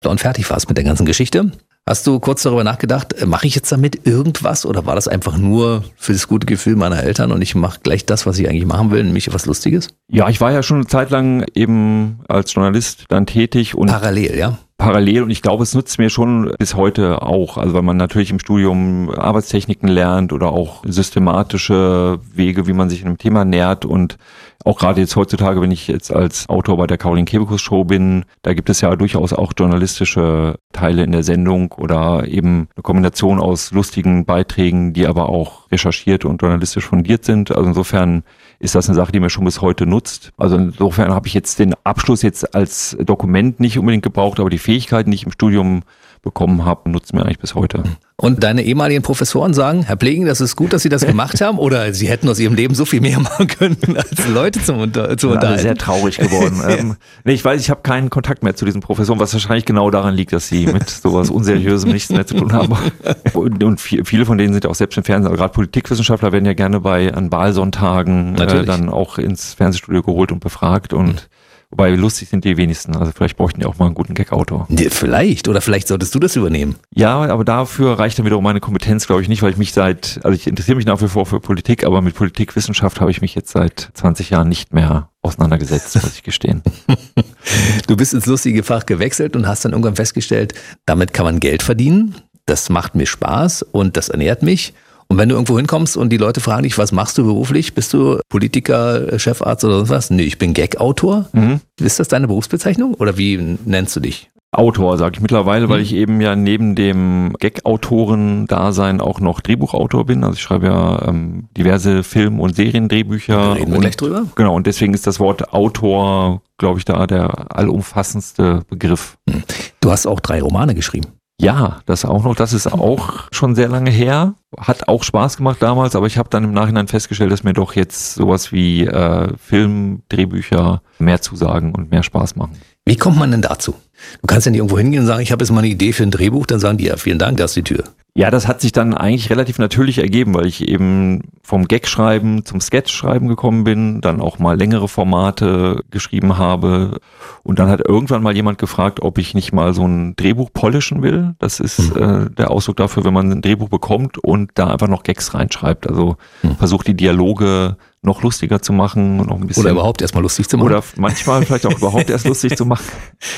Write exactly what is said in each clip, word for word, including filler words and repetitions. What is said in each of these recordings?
und fertig warst mit der ganzen Geschichte. Hast du kurz darüber nachgedacht, mache ich jetzt damit irgendwas oder war das einfach nur für das gute Gefühl meiner Eltern und ich mache gleich das, was ich eigentlich machen will, nämlich was Lustiges? Ja, ich war ja schon eine Zeit lang eben als Journalist dann tätig. Und parallel, ja? Parallel, und ich glaube, es nutzt mir schon bis heute auch, also weil man natürlich im Studium Arbeitstechniken lernt oder auch systematische Wege, wie man sich einem Thema nähert, und auch gerade jetzt heutzutage, wenn ich jetzt als Autor bei der Caroline Kebekus Show bin, da gibt es ja durchaus auch journalistische Teile in der Sendung oder eben eine Kombination aus lustigen Beiträgen, die aber auch recherchiert und journalistisch fundiert sind. Also insofern ist das eine Sache, die mir schon bis heute nutzt. Also insofern habe ich jetzt den Abschluss jetzt als Dokument nicht unbedingt gebraucht, aber die Fähigkeiten, die ich im Studium bekommen habe, nutzen mir eigentlich bis heute. Und deine ehemaligen Professoren sagen, Herr Plegen, das ist gut, dass Sie das gemacht haben, oder Sie hätten aus Ihrem Leben so viel mehr machen können, als Leute zum Unter- zu unterhalten? Alle sehr traurig geworden. ähm, nee, ich weiß, ich habe keinen Kontakt mehr zu diesen Professoren, was wahrscheinlich genau daran liegt, dass sie mit sowas Unseriösem nichts mehr zu tun haben. Und, und viele von denen sind auch selbst im Fernsehen, also gerade Politikwissenschaftler werden ja gerne bei an Wahlsonntagen äh, dann auch ins Fernsehstudio geholt und befragt, und mhm. Wobei lustig sind die wenigsten. Also vielleicht bräuchten die auch mal einen guten Gag-Autor. Ja, vielleicht. Oder vielleicht solltest du das übernehmen. Ja, aber dafür reicht dann wiederum meine Kompetenz, glaube ich, nicht, weil ich mich seit, also ich interessiere mich nach wie vor für Politik, aber mit Politikwissenschaft habe ich mich jetzt seit zwanzig Jahren nicht mehr auseinandergesetzt, muss ich gestehen. Du bist ins lustige Fach gewechselt und hast dann irgendwann festgestellt, damit kann man Geld verdienen. Das macht mir Spaß und das ernährt mich. Und wenn du irgendwo hinkommst und die Leute fragen dich, was machst du beruflich? Bist du Politiker, Chefarzt oder sonst was? Nee, ich bin Gag-Autor. Mhm. Ist das deine Berufsbezeichnung oder wie nennst du dich? Autor, sage ich mittlerweile, mhm. weil ich eben ja neben dem Gag-Autoren-Dasein auch noch Drehbuchautor bin. Also ich schreibe ja ähm, diverse Film- und Seriendrehbücher. Da reden wir und, gleich drüber. Genau, und deswegen ist das Wort Autor, glaube ich, da der allumfassendste Begriff. Mhm. Du hast auch drei Romane geschrieben. Ja, das auch noch. Das ist auch schon sehr lange her. Hat auch Spaß gemacht damals, aber ich habe dann im Nachhinein festgestellt, dass mir doch jetzt sowas wie äh, Film, Drehbücher mehr zusagen und mehr Spaß machen. Wie kommt man denn dazu? Du kannst ja nicht irgendwo hingehen und sagen, ich habe jetzt mal eine Idee für ein Drehbuch, dann sagen die, ja, vielen Dank, da ist die Tür. Ja, das hat sich dann eigentlich relativ natürlich ergeben, weil ich eben vom Gag-Schreiben zum Sketch-Schreiben gekommen bin, dann auch mal längere Formate geschrieben habe, und dann hat irgendwann mal jemand gefragt, ob ich nicht mal so ein Drehbuch polischen will. Das ist mhm. äh, der Ausdruck dafür, wenn man ein Drehbuch bekommt und da einfach noch Gags reinschreibt. Also mhm. versucht die Dialoge noch lustiger zu machen und noch ein bisschen. Oder überhaupt erstmal lustig zu machen. Oder manchmal vielleicht auch überhaupt erst lustig zu machen.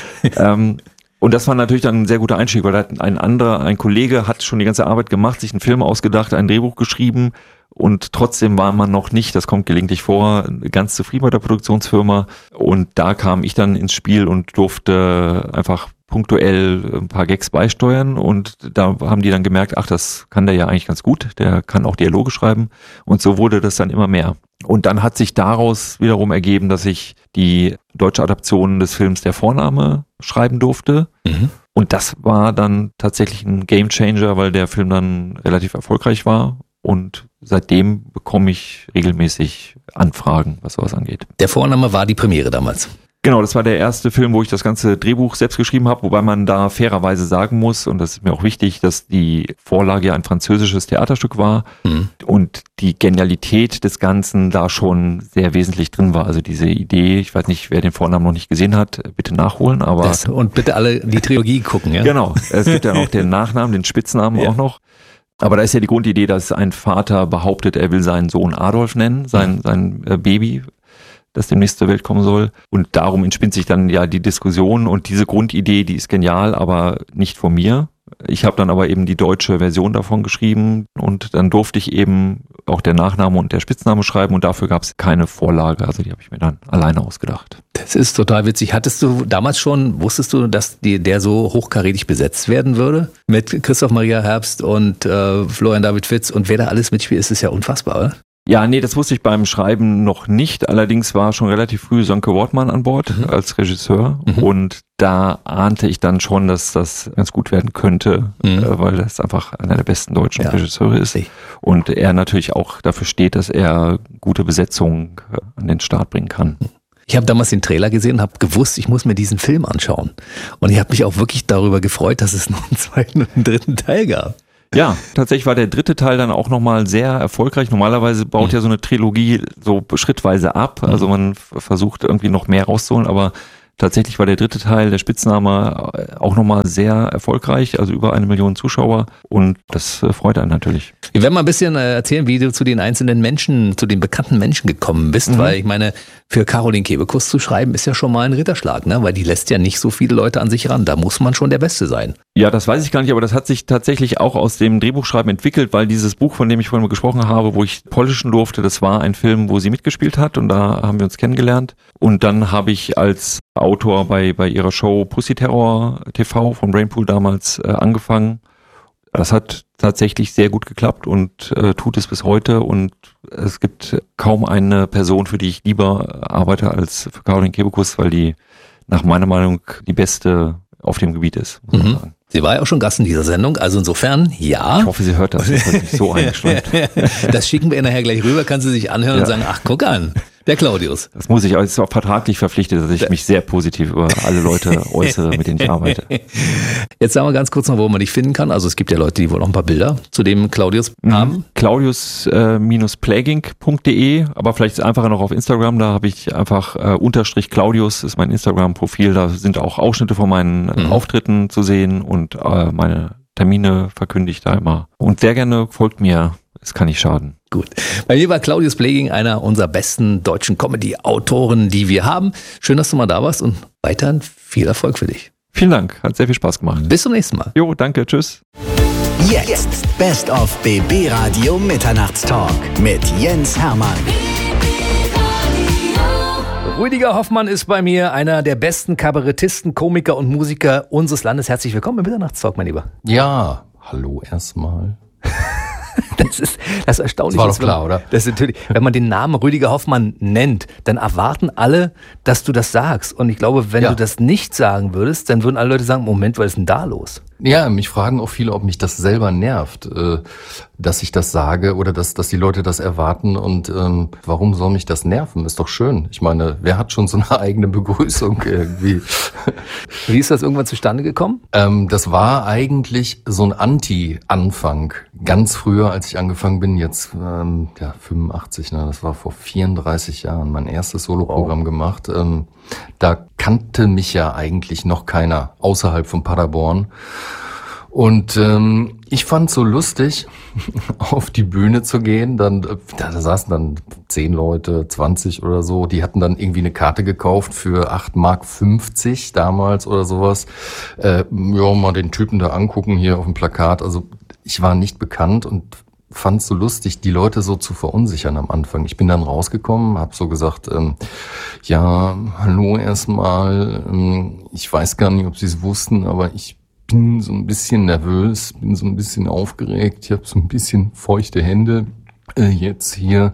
ähm, Und das war natürlich dann ein sehr guter Einstieg, weil da hat ein anderer, ein Kollege hat schon die ganze Arbeit gemacht, sich einen Film ausgedacht, ein Drehbuch geschrieben, und trotzdem war man noch nicht, das kommt gelegentlich vor, ganz zufrieden mit der Produktionsfirma, und da kam ich dann ins Spiel und durfte einfach punktuell ein paar Gags beisteuern, und da haben die dann gemerkt, ach, das kann der ja eigentlich ganz gut, der kann auch Dialoge schreiben, und so wurde das dann immer mehr. Und dann hat sich daraus wiederum ergeben, dass ich die deutsche Adaption des Films Der Vorname schreiben durfte. Mhm. Und das war dann tatsächlich ein Gamechanger, weil der Film dann relativ erfolgreich war. Und seitdem bekomme ich regelmäßig Anfragen, was sowas angeht. Der Vorname war die Premiere damals. Genau, das war der erste Film, wo ich das ganze Drehbuch selbst geschrieben habe, wobei man da fairerweise sagen muss, und das ist mir auch wichtig, dass die Vorlage ja ein französisches Theaterstück war mhm. und die Genialität des Ganzen da schon sehr wesentlich drin war. Also diese Idee, ich weiß nicht, wer den Vornamen noch nicht gesehen hat, bitte nachholen. Aber das, und bitte alle die Trilogie gucken. Ja? Genau, es gibt ja auch den Nachnamen, den Spitznamen ja. auch noch. Aber da ist ja die Grundidee, dass ein Vater behauptet, er will seinen Sohn Adolf nennen, sein, sein äh, Baby, das demnächst zur Welt kommen soll. Und darum entspinnt sich dann ja die Diskussion, und diese Grundidee, die ist genial, aber nicht von mir. Ich habe dann aber eben die deutsche Version davon geschrieben, und dann durfte ich eben auch der Nachname und der Spitzname schreiben, und dafür gab es keine Vorlage. Also die habe ich mir dann alleine ausgedacht. Das ist total witzig. Hattest du damals schon, wusstest du, dass die, der so hochkarätig besetzt werden würde? Mit Christoph Maria Herbst und äh, Florian David Fitz und wer da alles mitspielt, ist es ja unfassbar, oder? Ja, nee, das wusste ich beim Schreiben noch nicht. Allerdings war schon relativ früh Sönke Wortmann an Bord mhm. als Regisseur. Mhm. Und da ahnte ich dann schon, dass das ganz gut werden könnte, mhm. äh, weil das einfach einer der besten deutschen ja. Regisseure ist. Und er natürlich auch dafür steht, dass er gute Besetzung äh, an den Start bringen kann. Ich habe damals den Trailer gesehen und habe gewusst, ich muss mir diesen Film anschauen. Und ich habe mich auch wirklich darüber gefreut, dass es noch einen zweiten und einen dritten Teil gab. Ja, tatsächlich war der dritte Teil dann auch nochmal sehr erfolgreich. Normalerweise baut mhm. ja so eine Trilogie so schrittweise ab. Also man f- versucht irgendwie noch mehr rauszuholen, aber Tatsächlich war der dritte Teil, der Spitzname, auch nochmal sehr erfolgreich, also über eine Million Zuschauer und das freut einen natürlich. Wir werden mal ein bisschen erzählen, wie du zu den einzelnen Menschen, zu den bekannten Menschen gekommen bist, mhm. weil ich meine, für Caroline Kebekus zu schreiben ist ja schon mal ein Ritterschlag, ne? Weil die lässt ja nicht so viele Leute an sich ran, da muss man schon der Beste sein. Ja, das weiß ich gar nicht, aber das hat sich tatsächlich auch aus dem Drehbuchschreiben entwickelt, weil dieses Buch, von dem ich vorhin mal gesprochen habe, wo ich polischen durfte, das war ein Film, wo sie mitgespielt hat und da haben wir uns kennengelernt und dann habe ich als Autor bei bei ihrer Show Pussy Terror T V von Brainpool damals äh, angefangen. Das hat tatsächlich sehr gut geklappt und äh, tut es bis heute und es gibt kaum eine Person, für die ich lieber arbeite als für Caroline Kebekus, weil die nach meiner Meinung die beste auf dem Gebiet ist, muss man mhm. sagen. Sie war ja auch schon Gast in dieser Sendung, also insofern, ja. Ich hoffe, sie hört das, das hat mich so eingeschränkt. Das schicken wir ihr nachher gleich rüber, kann sie sich anhören ja. und sagen, ach, guck an, der Claudius. Das muss ich, es ist auch vertraglich verpflichtet, dass ich mich sehr positiv über alle Leute äußere, mit denen ich arbeite. Jetzt sagen wir ganz kurz noch, wo man dich finden kann. Also es gibt ja Leute, die wohl noch ein paar Bilder zu dem Claudius haben. Mhm. Claudius Plagging punkt de, aber vielleicht einfacher noch auf Instagram, da habe ich einfach äh, Unterstrich Claudius, ist mein Instagram-Profil, da sind auch Ausschnitte von meinen mhm. Auftritten zu sehen und äh, meine Termine verkünde ich da immer. Und sehr gerne folgt mir, es kann nicht schaden. Gut. Bei mir war Claudius Plagging einer unserer besten deutschen Comedy-Autoren, die wir haben. Schön, dass du mal da warst und weiterhin viel Erfolg für dich. Vielen Dank, hat sehr viel Spaß gemacht. Bis zum nächsten Mal. Jo, danke, tschüss. Jetzt Best of B B Radio Mitternachtstalk mit Jens Hermann. Rüdiger Hoffmann ist bei mir, einer der besten Kabarettisten, Komiker und Musiker unseres Landes. Herzlich willkommen im Mitternachtstalk, mein Lieber. Ja, hallo erstmal. Das ist das ist erstaunlich. Das war doch klar, oder? Das ist natürlich, wenn man den Namen Rüdiger Hoffmann nennt, dann erwarten alle, dass du das sagst. Und ich glaube, wenn ja. du das nicht sagen würdest, dann würden alle Leute sagen, Moment, was ist denn da los? Ja, mich fragen auch viele, ob mich das selber nervt, äh, dass ich das sage oder dass, dass die Leute das erwarten. Und ähm, warum soll mich das nerven? Ist doch schön. Ich meine, wer hat schon so eine eigene Begrüßung irgendwie? Wie ist das irgendwann zustande gekommen? Ähm, das war eigentlich so ein Anti-Anfang. Ganz früher, als ich angefangen bin, jetzt ähm, ja fünfundachtzig, ne, das war vor vierunddreißig Jahren, mein erstes Soloprogramm wow. gemacht. Ähm, da kannte mich ja eigentlich noch keiner außerhalb von Paderborn. Und ähm, ich fand so lustig, auf die Bühne zu gehen. Dann da, da saßen dann zehn Leute, zwanzig oder so. Die hatten dann irgendwie eine Karte gekauft für acht Mark fünfzig damals oder sowas. Äh, ja, mal den Typen da angucken hier auf dem Plakat. Also ich war nicht bekannt und fand es so lustig, die Leute so zu verunsichern am Anfang. Ich bin dann rausgekommen, habe so gesagt, ähm, ja, hallo erstmal. Ähm, ich weiß gar nicht, ob Sie es wussten, aber ich bin so ein bisschen nervös, bin so ein bisschen aufgeregt. Ich habe so ein bisschen feuchte Hände äh, jetzt hier.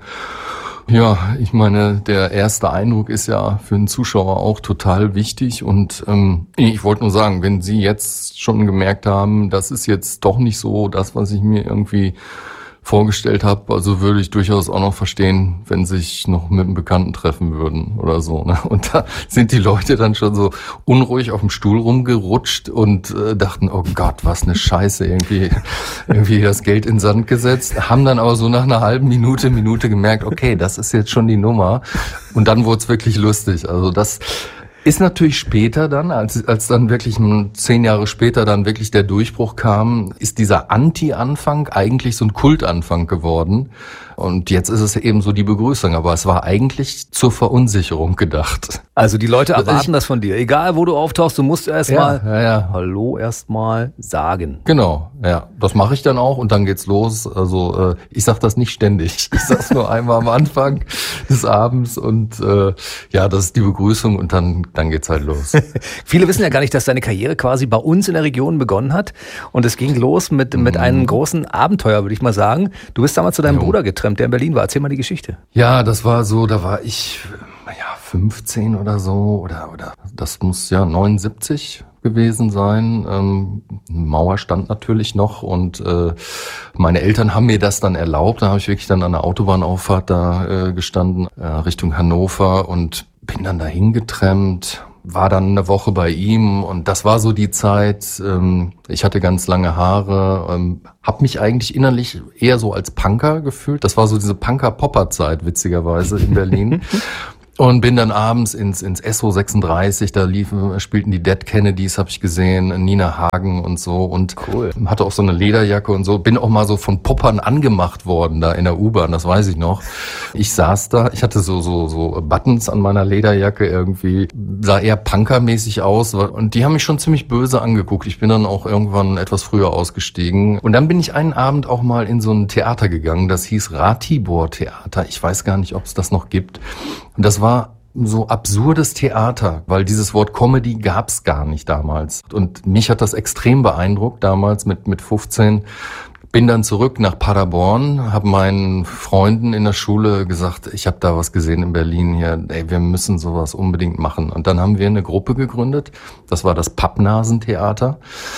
Ja, ich meine, der erste Eindruck ist ja für einen Zuschauer auch total wichtig und ähm, ich wollte nur sagen, wenn Sie jetzt schon gemerkt haben, das ist jetzt doch nicht so das, was ich mir irgendwie vorgestellt habe, also würde ich durchaus auch noch verstehen, wenn sich noch mit einem Bekannten treffen würden oder so. Ne? Und da sind die Leute dann schon so unruhig auf dem Stuhl rumgerutscht und äh, dachten, oh Gott, was eine Scheiße, irgendwie irgendwie das Geld in den Sand gesetzt, haben dann aber so nach einer halben Minute, Minute gemerkt, okay, das ist jetzt schon die Nummer. Und dann wurde es wirklich lustig. Also das ist natürlich später dann, als als dann wirklich zehn Jahre später dann wirklich der Durchbruch kam, ist dieser Anti-Anfang eigentlich so ein Kultanfang geworden. Und jetzt ist es eben so die Begrüßung, aber es war eigentlich zur Verunsicherung gedacht. Also die Leute erwarten ich, das von dir. Egal, wo du auftauchst, du musst erstmal ja, ja, ja. Hallo erstmal sagen. Genau, ja. Das mache ich dann auch und dann geht's los. Also äh, ich sag das nicht ständig. Ich sag's nur einmal am Anfang des Abends und äh, ja, das ist die Begrüßung und dann, dann geht's halt los. Viele wissen ja gar nicht, dass deine Karriere quasi bei uns in der Region begonnen hat und es ging los mit, mit mhm. einem großen Abenteuer, würde ich mal sagen. Du bist damals zu deinem jo. Bruder getrennt, der in Berlin war. Erzähl mal die Geschichte. Ja, das war so, da war ich ja fünfzehn oder so oder oder das muss ja neunundsiebzig gewesen sein. Ähm, Mauer stand natürlich noch und äh, meine Eltern haben mir das dann erlaubt. Da habe ich wirklich dann an der Autobahnauffahrt da äh, gestanden, äh, Richtung Hannover und bin dann dahin getrennt. War dann eine Woche bei ihm und das war so die Zeit, ähm, ich hatte ganz lange Haare, ähm, habe mich eigentlich innerlich eher so als Punker gefühlt. Das war so diese Punker-Popper-Zeit, witzigerweise, in Berlin. Und bin dann abends ins ins S O sechsunddreißig, da liefen, spielten die Dead Kennedys, habe ich gesehen, Nina Hagen und so. Und cool. Hatte auch so eine Lederjacke und so. Bin auch mal so von Poppern angemacht worden da in der U-Bahn, das weiß ich noch. Ich saß da, ich hatte so so so Buttons an meiner Lederjacke irgendwie, sah eher punkermäßig aus. Und die haben mich schon ziemlich böse angeguckt. Ich bin dann auch irgendwann etwas früher ausgestiegen. Und dann bin ich einen Abend auch mal in so ein Theater gegangen, das hieß Ratibor Theater. Ich weiß gar nicht, ob es das noch gibt. Und das war so absurdes Theater, weil dieses Wort Comedy gab's gar nicht damals. Und mich hat das extrem beeindruckt damals mit mit fünfzehn. Bin dann zurück nach Paderborn, habe meinen Freunden in der Schule gesagt, ich habe da was gesehen in Berlin hier, ey, wir müssen sowas unbedingt machen. Und dann haben wir eine Gruppe gegründet, das war das Pappnasentheater.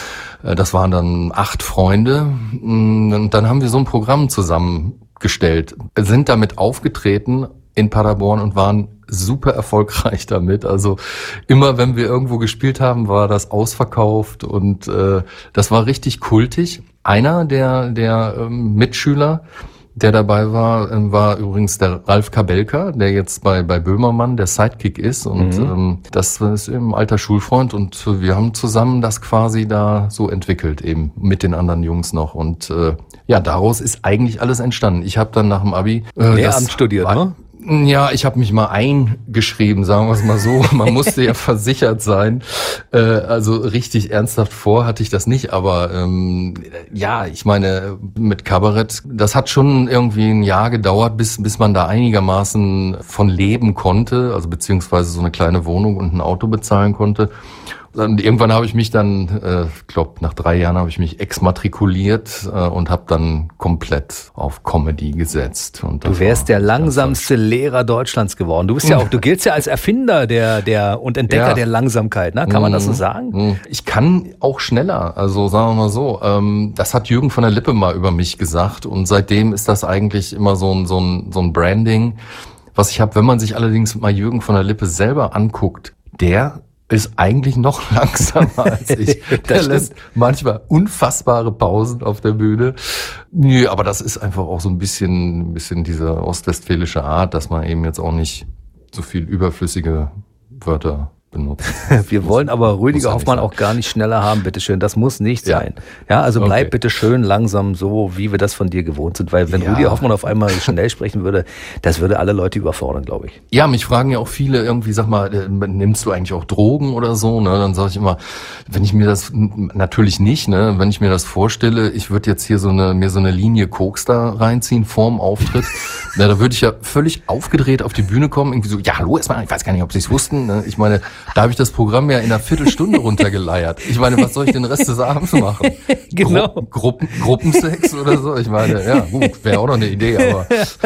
Das waren dann acht Freunde. Und dann haben wir so ein Programm zusammengestellt, sind damit aufgetreten in Paderborn und waren super erfolgreich damit. Also immer, wenn wir irgendwo gespielt haben, war das ausverkauft und äh, das war richtig kultig. Einer der der ähm, Mitschüler, der dabei war, äh, war übrigens der Ralf Kabelka, der jetzt bei bei Böhmermann der Sidekick ist und mhm. ähm, das ist eben ein alter Schulfreund und wir haben zusammen das quasi da so entwickelt, eben mit den anderen Jungs noch und äh, ja, daraus ist eigentlich alles entstanden. Ich habe dann nach dem Abi äh, Lehramt studiert, war, ne? Ja, ich habe mich mal eingeschrieben, sagen wir es mal so. Man musste ja versichert sein. Äh, also richtig ernsthaft vor hatte ich das nicht. Aber ähm, ja, ich meine, mit Kabarett, das hat schon irgendwie ein Jahr gedauert, bis bis man da einigermaßen von leben konnte. Also beziehungsweise so eine kleine Wohnung und ein Auto bezahlen konnte. Und irgendwann habe ich mich dann, äh, ich glaube nach drei Jahren habe ich mich exmatrikuliert äh, und habe dann komplett auf Comedy gesetzt. Und du wärst der langsamste Lehrer Deutschlands geworden. Du bist ja auch, du giltst ja als Erfinder der der und Entdecker ja. der Langsamkeit, ne? Kann man das so sagen? Ich kann auch schneller. Also sagen wir mal so. Ähm, das hat Jürgen von der Lippe mal über mich gesagt und seitdem ist das eigentlich immer so ein so ein so ein Branding, was ich habe. Wenn man sich allerdings mal Jürgen von der Lippe selber anguckt, der ist eigentlich noch langsamer als ich. Der lässt manchmal unfassbare Pausen auf der Bühne. Nö, aber das ist einfach auch so ein bisschen, ein bisschen diese ostwestfälische Art, dass man eben jetzt auch nicht so viel überflüssige Wörter benutzt. Wir wollen aber Rüdiger Hoffmann auch gar nicht schneller haben, bitteschön. Das muss nicht ja. sein. Ja, also bleib okay. bitte schön langsam so, wie wir das von dir gewohnt sind. Weil wenn ja. Rüdiger Hoffmann auf einmal schnell sprechen würde, das würde alle Leute überfordern, glaube ich. Ja, mich fragen ja auch viele irgendwie, sag mal, nimmst du eigentlich auch Drogen oder so? Ne? Dann sage ich immer, wenn ich mir das, natürlich nicht, ne, wenn ich mir das vorstelle, ich würde jetzt hier so eine, mir so eine Linie Koks da reinziehen vorm Auftritt, na, da würde ich ja völlig aufgedreht auf die Bühne kommen, irgendwie so, ja, hallo erstmal, ich weiß gar nicht, ob sie es wussten. Ne? Ich meine, da habe ich das Programm ja in einer Viertelstunde runtergeleiert. Ich meine, was soll ich den Rest des Abends machen? Genau. Gru- Gruppen, Gruppensex oder so? Ich meine, ja, gut, wäre auch noch eine Idee, aber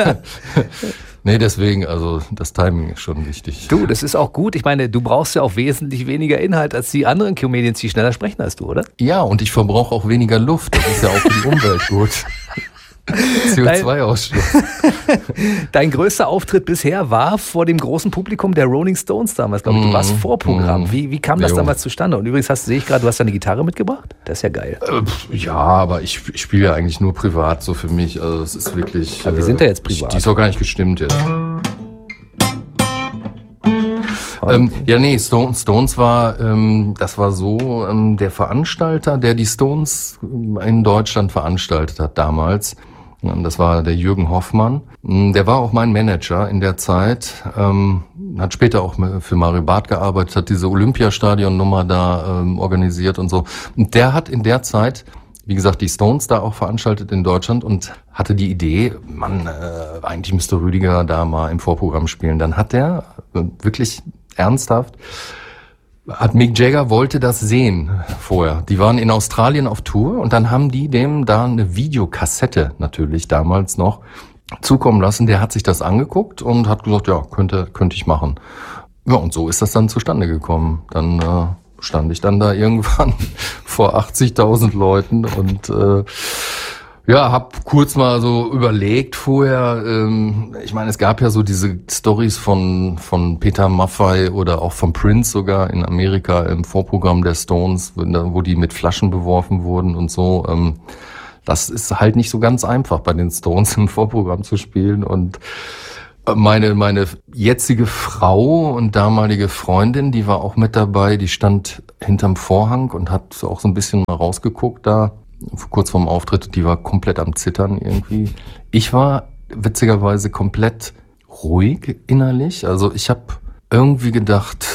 nee, deswegen, also das Timing ist schon wichtig. Du, das ist auch gut. Ich meine, du brauchst ja auch wesentlich weniger Inhalt als die anderen Comedians, die schneller sprechen als du, oder? Ja, und ich verbrauche auch weniger Luft. Das ist ja auch für die Umwelt gut. C O zwei Ausstoß. Dein größter Auftritt bisher war vor dem großen Publikum der Rolling Stones damals, glaube ich. Du warst Vorprogramm. Wie, wie kam das jo. damals zustande? Und übrigens hast, sehe ich gerade, du hast deine Gitarre mitgebracht? Das ist ja geil. Äh, ja, aber ich, ich spiele ja eigentlich nur privat so für mich. Also es ist wirklich... Aber wir äh, sind ja jetzt privat. Die ist auch gar nicht gestimmt jetzt. Ähm, ja, nee, Stones, Stones war, ähm, das war so, ähm, der Veranstalter, der die Stones in Deutschland veranstaltet hat damals. Das war der Jürgen Hoffmann. Der war auch mein Manager in der Zeit, ähm, hat später auch für Mario Barth gearbeitet, hat diese Olympiastadion-Nummer da ähm, organisiert und so. Und der hat in der Zeit, wie gesagt, die Stones da auch veranstaltet in Deutschland und hatte die Idee, Mann, äh, eigentlich müsste Rüdiger da mal im Vorprogramm spielen. Dann hat der äh, wirklich ernsthaft, hat Mick Jagger wollte das sehen vorher. Die waren in Australien auf Tour und dann haben die dem da eine Videokassette natürlich damals noch zukommen lassen. Der hat sich das angeguckt und hat gesagt, ja, könnte könnte ich machen. Ja, und so ist das dann zustande gekommen. Dann äh, stand ich dann da irgendwann vor achtzigtausend Leuten und äh, ja, hab kurz mal so überlegt vorher, ähm, ich meine, es gab ja so diese Stories von von Peter Maffay oder auch von Prince sogar in Amerika im Vorprogramm der Stones, wo die mit Flaschen beworfen wurden und so. Ähm, das ist halt nicht so ganz einfach, bei den Stones im Vorprogramm zu spielen und Meine, meine jetzige Frau und damalige Freundin, die war auch mit dabei, die stand hinterm Vorhang und hat auch so ein bisschen mal rausgeguckt da, kurz vorm Auftritt, die war komplett am Zittern irgendwie. Ich war witzigerweise komplett ruhig innerlich, also ich habe irgendwie gedacht,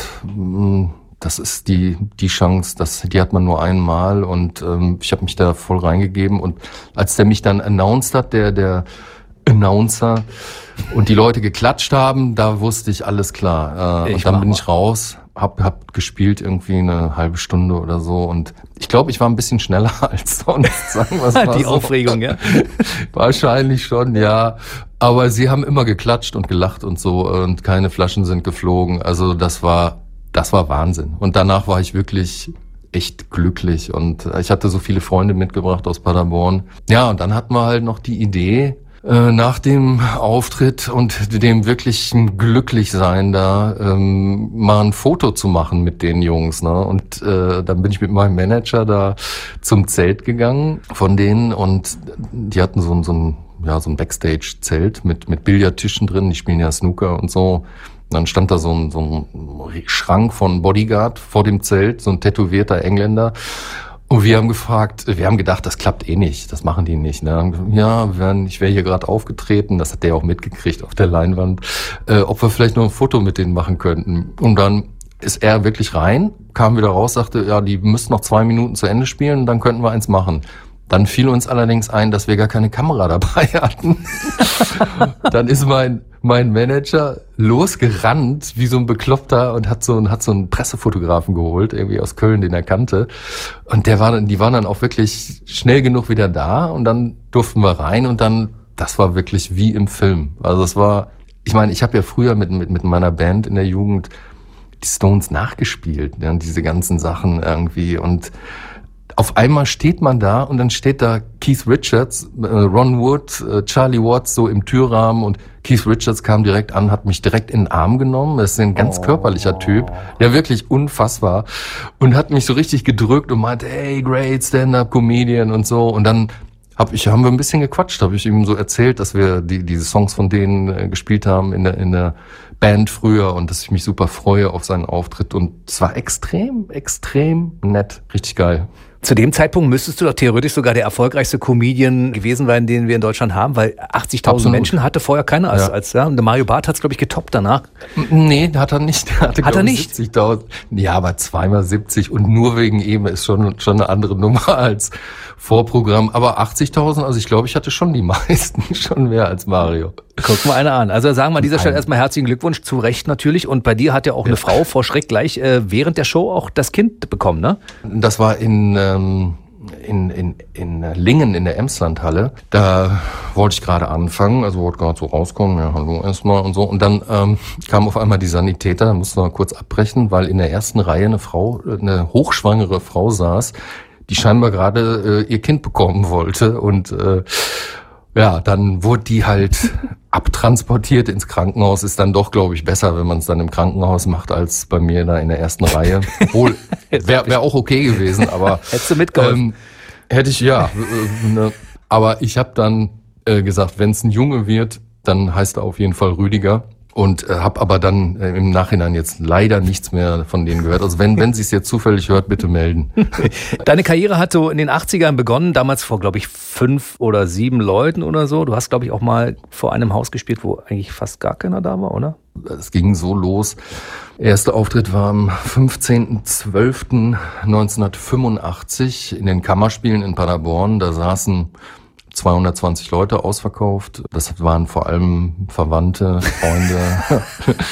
das ist die die Chance, das, die hat man nur einmal und ähm, ich habe mich da voll reingegeben und als der mich dann announced hat, der der Announcer und die Leute geklatscht haben, da wusste ich, alles klar. Äh, und dann bin ich raus, hab, hab gespielt irgendwie eine halbe Stunde oder so und ich glaube, ich war ein bisschen schneller als sonst, sagen wir es mal Die so. Aufregung, ja? Wahrscheinlich schon, ja. Aber sie haben immer geklatscht und gelacht und so und keine Flaschen sind geflogen. Also das war, das war Wahnsinn. Und danach war ich wirklich echt glücklich und ich hatte so viele Freunde mitgebracht aus Paderborn. Ja, und dann hatten wir halt noch die Idee, nach dem Auftritt und dem wirklichen Glücklichsein da ähm, mal ein Foto zu machen mit den Jungs, ne? Und äh, dann bin ich mit meinem Manager da zum Zelt gegangen von denen und die hatten so ein so ein ja so ein Backstage-Zelt mit mit Billardtischen drin. Die spielen ja Snooker und so. Und dann stand da so ein so ein Schrank von Bodyguard vor dem Zelt, so ein tätowierter Engländer. Und wir haben gefragt, wir haben gedacht, das klappt eh nicht, das machen die nicht. Ne? Ja, ich wäre hier gerade aufgetreten, das hat der auch mitgekriegt auf der Leinwand, äh, ob wir vielleicht noch ein Foto mit denen machen könnten. Und dann ist er wirklich rein, kam wieder raus, sagte, ja, die müssten noch zwei Minuten zu Ende spielen und dann könnten wir eins machen. Dann fiel uns allerdings ein, dass wir gar keine Kamera dabei hatten. Dann ist mein mein Manager losgerannt wie so ein Bekloppter und hat so ein hat so einen Pressefotografen geholt, irgendwie aus Köln, den er kannte. Und der war dann, die waren dann auch wirklich schnell genug wieder da und dann durften wir rein und dann, das war wirklich wie im Film. Also es war, ich meine, ich habe ja früher mit mit mit meiner Band in der Jugend die Stones nachgespielt, ja, diese ganzen Sachen irgendwie und auf einmal steht man da und dann steht da Keith Richards, äh, Ron Wood, äh, Charlie Watts so im Türrahmen und Keith Richards kam direkt an, hat mich direkt in den Arm genommen. Das ist ein ganz oh. körperlicher Typ, der wirklich unfassbar und hat mich so richtig gedrückt und meinte, hey, great Stand-up-Comedian und so. Und dann hab ich, haben wir ein bisschen gequatscht, habe ich ihm so erzählt, dass wir die diese Songs von denen äh, gespielt haben in der in der Band früher und dass ich mich super freue auf seinen Auftritt und es war extrem, extrem nett, richtig geil. Zu dem Zeitpunkt müsstest du doch theoretisch sogar der erfolgreichste Comedian gewesen sein, den wir in Deutschland haben, weil achtzigtausend Menschen hatte vorher keiner als, ja. als ja. Und der Mario Barth hat es, glaube ich, getoppt danach. Nee, hat er nicht. Der hatte, hat er nicht? siebzigtausend. Ja, aber zweimal siebzig und nur wegen ihm ist schon, schon eine andere Nummer als Vorprogramm. Aber achtzigtausend, also ich glaube, ich hatte schon die meisten, schon mehr als Mario. Guck mal einer an. Also sagen wir an dieser Stelle erstmal herzlichen Glückwunsch, zu Recht natürlich. Und bei dir hat ja auch eine ja. Frau vor Schreck gleich äh, während der Show auch das Kind bekommen, ne? Das war in, ähm, in, in, in Lingen in der Emslandhalle. Da wollte ich gerade anfangen, also wollte gerade so rauskommen, ja, hallo erstmal und so. Und dann ähm, kam auf einmal die Sanitäter, da mussten wir kurz abbrechen, weil in der ersten Reihe eine Frau, eine hochschwangere Frau saß, die scheinbar gerade äh, ihr Kind bekommen wollte und äh, ja, dann wurde die halt abtransportiert ins Krankenhaus. Ist dann doch, glaube ich, besser, wenn man es dann im Krankenhaus macht, als bei mir da in der ersten Reihe. Wohl, wäre wär auch okay gewesen, aber hättest du mitgeholfen? Ähm, hätte ich, ja. Äh, ne, aber ich habe dann äh, gesagt, wenn es ein Junge wird, dann heißt er auf jeden Fall Rüdiger. Und äh, habe aber dann äh, im Nachhinein jetzt leider nichts mehr von denen gehört. Also wenn wenn sie es jetzt zufällig hört, bitte melden. Deine Karriere hat so in den achtzigern begonnen, damals vor, glaube ich, fünf oder sieben Leuten oder so. Du hast, glaube ich, auch mal vor einem Haus gespielt, wo eigentlich fast gar keiner da war, oder? Es ging so los. Erster Auftritt war am fünfzehnten zwölften neunzehnhundertfünfundachtzig in den Kammerspielen in Paderborn. Da saßen zweihundertzwanzig Leute, ausverkauft. Das waren vor allem Verwandte, Freunde.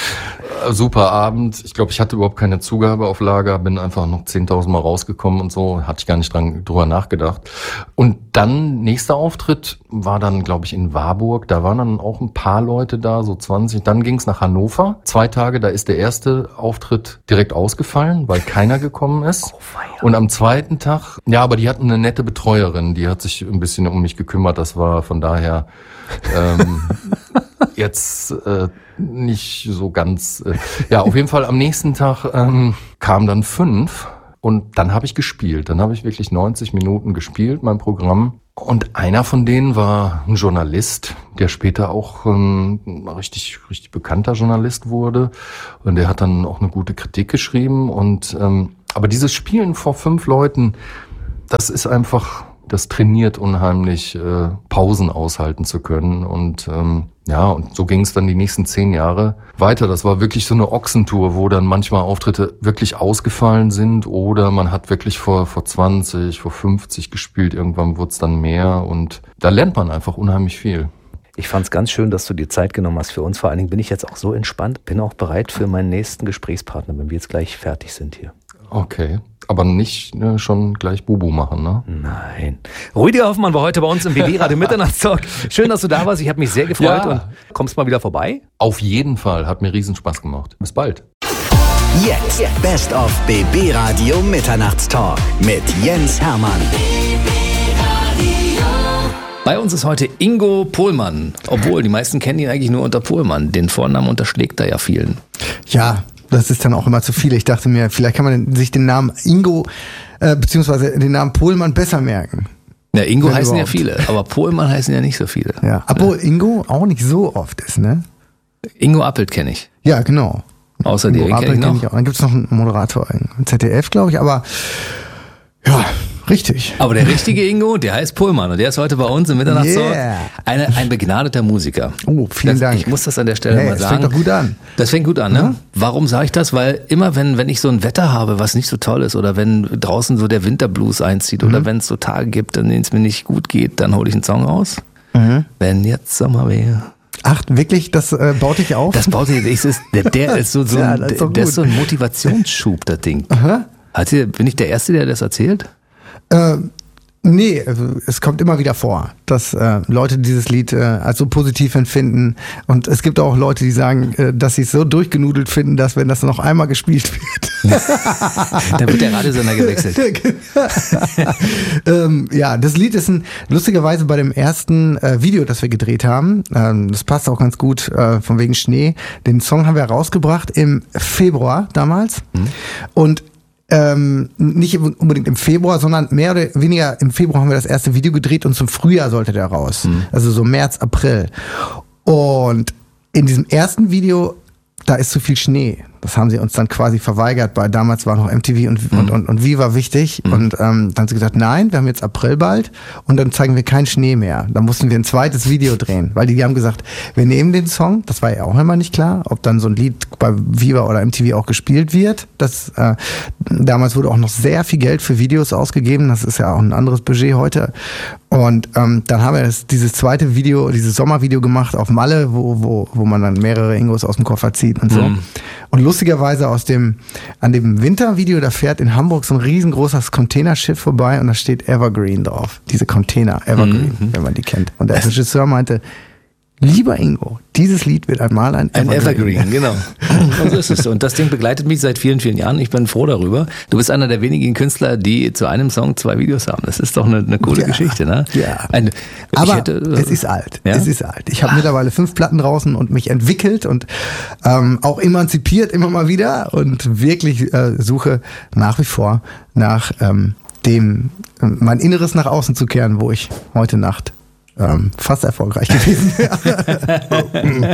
Super Abend. Ich glaube, ich hatte überhaupt keine Zugabe auf Lager, bin einfach noch zehntausend Mal rausgekommen und so. Hatte ich gar nicht dran, drüber nachgedacht. Und dann, nächster Auftritt war dann, glaube ich, in Warburg. Da waren dann auch ein paar Leute da, so zwanzig. Dann ging es nach Hannover. Zwei Tage, da ist der erste Auftritt direkt ausgefallen, weil keiner gekommen ist. Oh, und am zweiten Tag, ja, aber die hatten eine nette Betreuerin, die hat sich ein bisschen um mich gekümmert. Das war von daher ähm, jetzt äh, nicht so ganz. Äh, ja, auf jeden Fall am nächsten Tag ähm, kamen dann fünf Und dann habe ich gespielt. Dann habe ich wirklich neunzig Minuten gespielt, mein Programm. Und einer von denen war ein Journalist, der später auch ähm, ein richtig, richtig bekannter Journalist wurde. Und der hat dann auch eine gute Kritik geschrieben. Und ähm, aber dieses Spielen vor fünf Leuten, das ist einfach, das trainiert unheimlich, äh, Pausen aushalten zu können. Und ähm, ja, und so ging es dann die nächsten zehn Jahre weiter. Das war wirklich so eine Ochsentour, wo dann manchmal Auftritte wirklich ausgefallen sind oder man hat wirklich vor vor zwanzig, vor fünfzig gespielt. Irgendwann wurde es dann mehr und da lernt man einfach unheimlich viel. Ich fand es ganz schön, dass du dir Zeit genommen hast für uns. Vor allen Dingen bin ich jetzt auch so entspannt, bin auch bereit für meinen nächsten Gesprächspartner, wenn wir jetzt gleich fertig sind hier. Okay, aber nicht ne, schon gleich Bubu machen, ne? Nein. Rüdiger Hoffmann war heute bei uns im B B Radio Mitternachtstalk. Schön, dass du da warst. Ich habe mich sehr gefreut Ja. und kommst mal wieder vorbei. Auf jeden Fall, hat mir riesen Spaß gemacht. Bis bald. Jetzt Best of B B Radio Mitternachtstalk mit Jens Hermann. Bei uns ist heute Ingo Pohlmann. Obwohl, die meisten kennen ihn eigentlich nur unter Pohlmann. Den Vornamen unterschlägt er ja vielen. Ja, das ist dann auch immer zu viel. Ich dachte mir, vielleicht kann man sich den Namen Ingo äh, beziehungsweise den Namen Pohlmann besser merken. Ja, Ingo Wenn heißen überhaupt. ja viele, aber Pohlmann heißen ja nicht so viele. Ja, obwohl Ingo auch nicht so oft ist, ne? Ingo Appelt kenne ich. Ja, genau. Außer dir, Ingo den kenne ich Appelt kenn noch. ich auch. Dann gibt's noch einen Moderator im Z D F, glaube ich, aber ja, richtig. Aber der richtige Ingo, der heißt Pohlmann und der ist heute bei uns im Mitternachtstalk. Yeah. Eine, ein begnadeter Musiker. Oh, vielen das, Dank. Ich muss das an der Stelle Hey, mal das sagen. fängt doch gut an. Das fängt gut an, ne? Warum sage ich das? Weil immer wenn, wenn ich so ein Wetter habe, was nicht so toll ist, oder wenn draußen so der Winterblues einzieht, Mhm. oder wenn es so Tage gibt, an denen es mir nicht gut geht, dann hole ich einen Song raus. Mhm. Wenn jetzt Sommer wäre. Ach, wirklich? Das äh, baut dich auf? Das baut sich, das ist, der, der ist so, so, Ja, ein, das ist doch der ist gut. so ein Motivationsschub, das Ding. Aha. Hat ihr, bin ich der Erste, der das erzählt? Äh, nee, also es kommt immer wieder vor, dass äh, Leute dieses Lied äh, als so positiv empfinden. Und es gibt auch Leute, die sagen, äh, dass sie es so durchgenudelt finden, dass wenn das noch einmal gespielt wird. Dann wird der Radiosender gewechselt. ähm, ja, das Lied ist ein, lustigerweise bei dem ersten äh, Video, das wir gedreht haben, ähm, das passt auch ganz gut, äh, von wegen Schnee. Den Song haben wir rausgebracht im Februar damals. Mhm. Und Ähm, nicht unbedingt im Februar, sondern mehr oder weniger im Februar haben wir das erste Video gedreht und zum Frühjahr sollte der raus. Mhm. Also so März, April. Und in diesem ersten Video, da ist zu viel Schnee. Das haben sie uns dann quasi verweigert, weil damals war noch M T V und, mhm. und, und, und Viva wichtig. Mhm. Und ähm, dann haben sie gesagt, nein, wir haben jetzt April bald und dann zeigen wir keinen Schnee mehr. Dann mussten wir ein zweites Video drehen, weil die, die haben gesagt, wir nehmen den Song, das war ja auch immer nicht klar, ob dann so ein Lied bei Viva oder M T V auch gespielt wird. Das, äh, damals wurde auch noch sehr viel Geld für Videos ausgegeben, das ist ja auch ein anderes Budget heute. Und ähm, dann haben wir das, dieses zweite Video, dieses Sommervideo gemacht auf Malle, wo, wo, wo man dann mehrere Ingos aus dem Koffer zieht und so. Mhm. Und lustigerweise aus dem, an dem Wintervideo, da fährt in Hamburg so ein riesengroßes Containerschiff vorbei und da steht Evergreen drauf. Diese Container, Evergreen, mhm. wenn man die kennt. Und der Regisseur meinte, lieber Ingo, dieses Lied wird einmal ein Evergreen. Ein Evergreen, genau. Und so ist es. Und das Ding begleitet mich seit vielen, vielen Jahren. Ich bin froh darüber. Du bist einer der wenigen Künstler, die zu einem Song zwei Videos haben. Das ist doch eine, eine coole ja, Geschichte, ne? Ja. Eine, Aber hätte, es ist alt. Ja? Es ist alt. Ich habe mittlerweile fünf Platten draußen und mich entwickelt und ähm, auch emanzipiert immer mal wieder und wirklich äh, suche nach wie vor nach ähm, dem, äh, mein Inneres nach außen zu kehren, wo ich heute Nacht Ähm, fast erfolgreich gewesen wäre.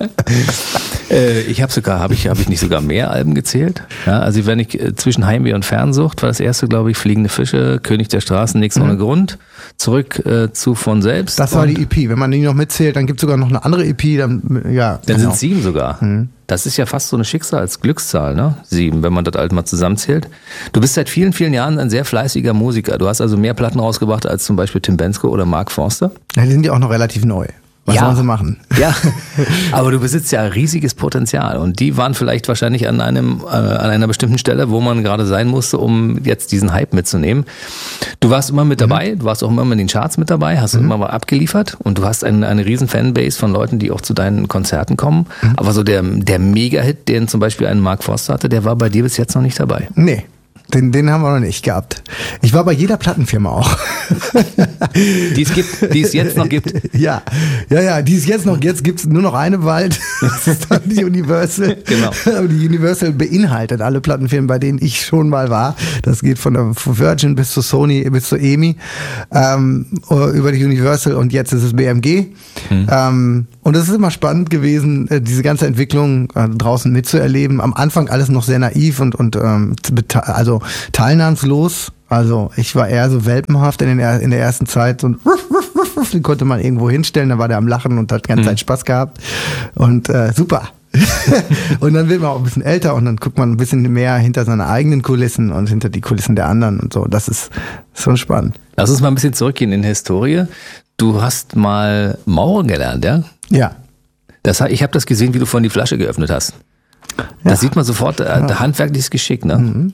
äh, ich habe sogar, habe ich, habe ich nicht sogar mehr Alben gezählt? Ja, also wenn ich äh, zwischen Heimweh und Fernsucht war das erste, glaube ich, Fliegende Fische, König der Straßen, nichts mhm. ohne Grund, zurück äh, zu von selbst. Das war die E P. Wenn man die noch mitzählt, dann gibt es sogar noch eine andere E P. Dann ja. Dann genau. sind es sieben sogar. Mhm. Das ist ja fast so eine Schicksalsglückszahl, ne? Sieben, wenn man das alt mal zusammenzählt. Du bist seit vielen, vielen Jahren ein sehr fleißiger Musiker. Du hast also mehr Platten rausgebracht als zum Beispiel Tim Bendzko oder Mark Forster. Ja, die sind ja auch noch relativ neu. Was ja. sollen sie machen? Ja, aber du besitzt ja riesiges Potenzial und die waren vielleicht wahrscheinlich an einem äh, an einer bestimmten Stelle, wo man gerade sein musste, um jetzt diesen Hype mitzunehmen. Du warst immer mit dabei, mhm. du warst auch immer in den Charts mit dabei, hast mhm. immer mal abgeliefert und du hast eine, eine riesen Fanbase von Leuten, die auch zu deinen Konzerten kommen. Mhm. Aber so der, der Mega-Hit, den zum Beispiel ein Mark Forster hatte, der war bei dir bis jetzt noch nicht dabei. Nee. Den, den haben wir noch nicht gehabt. Ich war bei jeder Plattenfirma auch. die es gibt, die es jetzt noch gibt. Ja, ja, ja, die es jetzt noch, jetzt gibt es nur noch eine bald. Das ist dann die Universal. Genau. Aber die Universal beinhaltet alle Plattenfirmen, bei denen ich schon mal war. Das geht von der Virgin bis zu Sony, bis zu EMI, ähm, über die Universal und jetzt ist es B M G. Mhm. Ähm, und es ist immer spannend gewesen, diese ganze Entwicklung äh, draußen mitzuerleben. Am Anfang alles noch sehr naiv und, und ähm, also teilnahmslos. Also ich war eher so welpenhaft in, den, in der ersten Zeit und den konnte man irgendwo hinstellen, da war der am Lachen und hat die ganze Zeit Spaß gehabt und äh, super. Und dann wird man auch ein bisschen älter und dann guckt man ein bisschen mehr hinter seine eigenen Kulissen und hinter die Kulissen der anderen und so. Das ist schon spannend. Lass uns mal ein bisschen zurückgehen in die Historie. Du hast mal Maurer gelernt, ja? Ja. Das, ich habe das gesehen, wie du vorhin die Flasche geöffnet hast. Da ja. sieht man sofort, äh, ja. handwerkliches Geschick, ne? Mhm.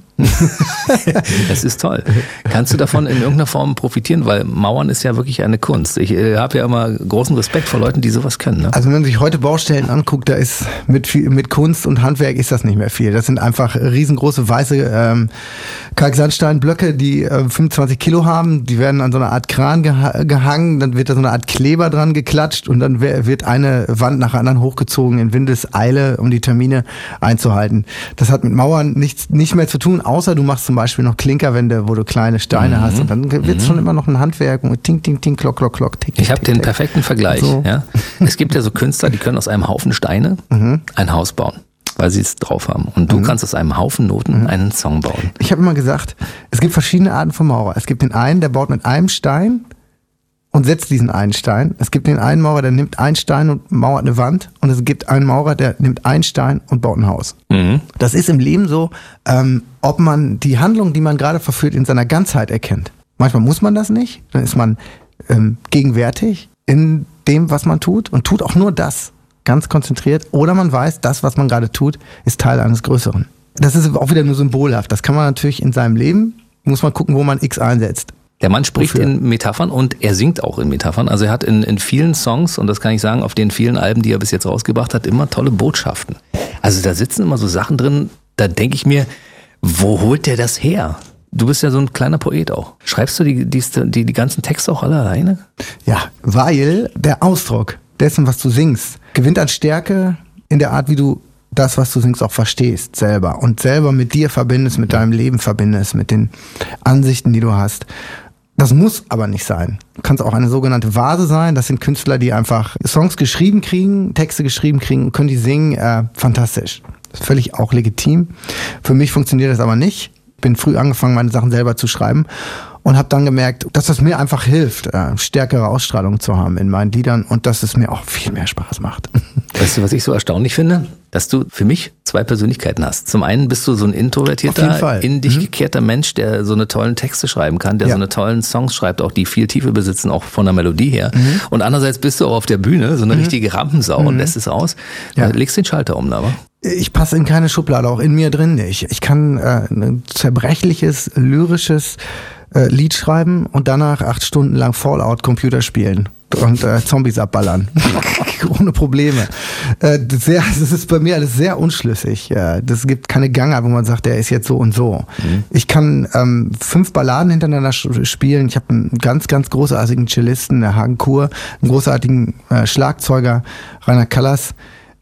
Das ist toll. Kannst du davon in irgendeiner Form profitieren? Weil Mauern ist ja wirklich eine Kunst. Ich äh, habe ja immer großen Respekt vor Leuten, die sowas können. Ne? Also wenn man sich heute Baustellen anguckt, da ist mit, viel, mit Kunst und Handwerk ist das nicht mehr viel. Das sind einfach riesengroße weiße ähm, Kalksandsteinblöcke, die äh, fünfundzwanzig Kilo haben. Die werden an so einer Art Kran geha- gehangen, dann wird da so eine Art Kleber dran geklatscht und dann wird eine Wand nach der anderen hochgezogen in Windeseile, um die Termine einzuhalten. Das hat mit Mauern nichts nicht mehr zu tun, außer du machst zum Beispiel noch Klinkerwände, wo du kleine Steine mhm. hast und dann wird es mhm. schon immer noch ein Handwerk und ting, ting, ting, klock, klock, klock, tick, Ich habe den tick. perfekten Vergleich. So. Ja? Es gibt ja so Künstler, die können aus einem Haufen Steine mhm. ein Haus bauen, weil sie es drauf haben. Und du mhm. kannst aus einem Haufen Noten mhm. einen Song bauen. Ich habe immer gesagt, es gibt verschiedene Arten von Maurer. Es gibt den einen, der baut mit einem Stein und setzt diesen einen Stein. Es gibt den einen Maurer, der nimmt einen Stein und mauert eine Wand. Und es gibt einen Maurer, der nimmt einen Stein und baut ein Haus. Mhm. Das ist im Leben so, ähm, ob man die Handlung, die man gerade verführt, in seiner Ganzheit erkennt. Manchmal muss man das nicht. Dann ist man ähm, gegenwärtig in dem, was man tut und tut auch nur das, ganz konzentriert. Oder man weiß, das, was man gerade tut, ist Teil eines Größeren. Das ist auch wieder nur symbolhaft. Das kann man natürlich in seinem Leben, muss man gucken, wo man X einsetzt. Der Mann spricht Wofür? in Metaphern und er singt auch in Metaphern. Also er hat in, in vielen Songs, und das kann ich sagen, auf den vielen Alben, die er bis jetzt rausgebracht hat, immer tolle Botschaften. Also da sitzen immer so Sachen drin, da denke ich mir, wo holt der das her? Du bist ja so ein kleiner Poet auch. Schreibst du die, die, die, die ganzen Texte auch alle alleine? Ja, weil der Ausdruck dessen, was du singst, gewinnt an Stärke in der Art, wie du das, was du singst, auch verstehst selber. Und selber mit dir verbindest, mit deinem Leben verbindest, mit den Ansichten, die du hast. Das muss aber nicht sein. Du kannst auch eine sogenannte Vase sein. Das sind Künstler, die einfach Songs geschrieben kriegen, Texte geschrieben kriegen und können die singen. Äh, fantastisch. Das ist völlig auch legitim. Für mich funktioniert das aber nicht. Ich bin früh angefangen, meine Sachen selber zu schreiben und habe dann gemerkt, dass das mir einfach hilft, äh, stärkere Ausstrahlung zu haben in meinen Liedern und dass es mir auch viel mehr Spaß macht. Weißt du, was ich so erstaunlich finde? Dass du für mich zwei Persönlichkeiten hast. Zum einen bist du so ein introvertierter, in dich mhm. gekehrter Mensch, der so eine tollen Texte schreiben kann, der ja. so eine tollen Songs schreibt, auch die viel Tiefe besitzen, auch von der Melodie her. Mhm. Und andererseits bist du auch auf der Bühne so eine mhm. richtige Rampensau mhm. und lässt es aus. Ja. Du legst den Schalter um, aber. Ich passe in keine Schublade, auch in mir drin nicht. Ich kann äh, ein zerbrechliches, lyrisches äh, Lied schreiben und danach acht Stunden lang Fallout Computer spielen und äh, Zombies abballern. Ohne Probleme. Äh, sehr, das ist bei mir alles sehr unschlüssig. Äh, das gibt keine Gangart, wo man sagt, der ist jetzt so und so. Mhm. Ich kann ähm, fünf Balladen hintereinander spielen. Ich habe einen ganz, ganz großartigen Cellisten, der Hagen Kur, einen großartigen äh, Schlagzeuger, Rainer Callas,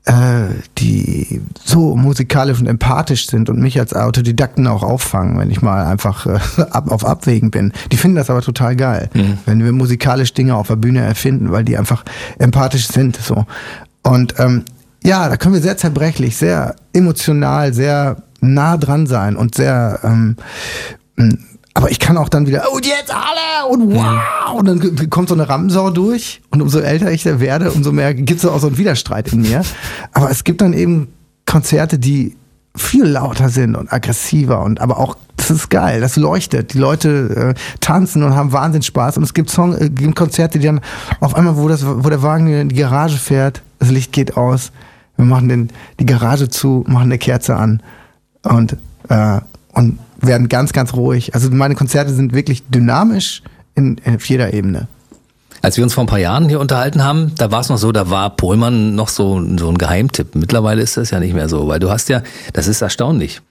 die so musikalisch und empathisch sind und mich als Autodidakten auch auffangen, wenn ich mal einfach äh, ab, auf Abwägen bin. Die finden das aber total geil, mhm. wenn wir musikalisch Dinge auf der Bühne erfinden, weil die einfach empathisch sind. So. Und ähm, ja, da können wir sehr zerbrechlich, sehr emotional, sehr nah dran sein und sehr ähm, aber ich kann auch dann wieder, und jetzt alle und wow, und dann kommt so eine Rampensau durch und umso älter ich da werde, umso mehr gibt es auch so einen Widerstreit in mir. Aber es gibt dann eben Konzerte, die viel lauter sind und aggressiver und aber auch, das ist geil, das leuchtet. Die Leute äh, tanzen und haben Wahnsinns Spaß und es gibt, Song, äh, gibt Konzerte, die dann auf einmal, wo, das, wo der Wagen in die Garage fährt, das Licht geht aus, wir machen den, die Garage zu, machen eine Kerze an und, äh, und werden ganz, ganz ruhig. Also meine Konzerte sind wirklich dynamisch in, in auf jeder Ebene. Als wir uns vor ein paar Jahren hier unterhalten haben, da war es noch so, da war Pohlmann noch so, so ein Geheimtipp. Mittlerweile ist das ja nicht mehr so, weil du hast ja, das ist erstaunlich.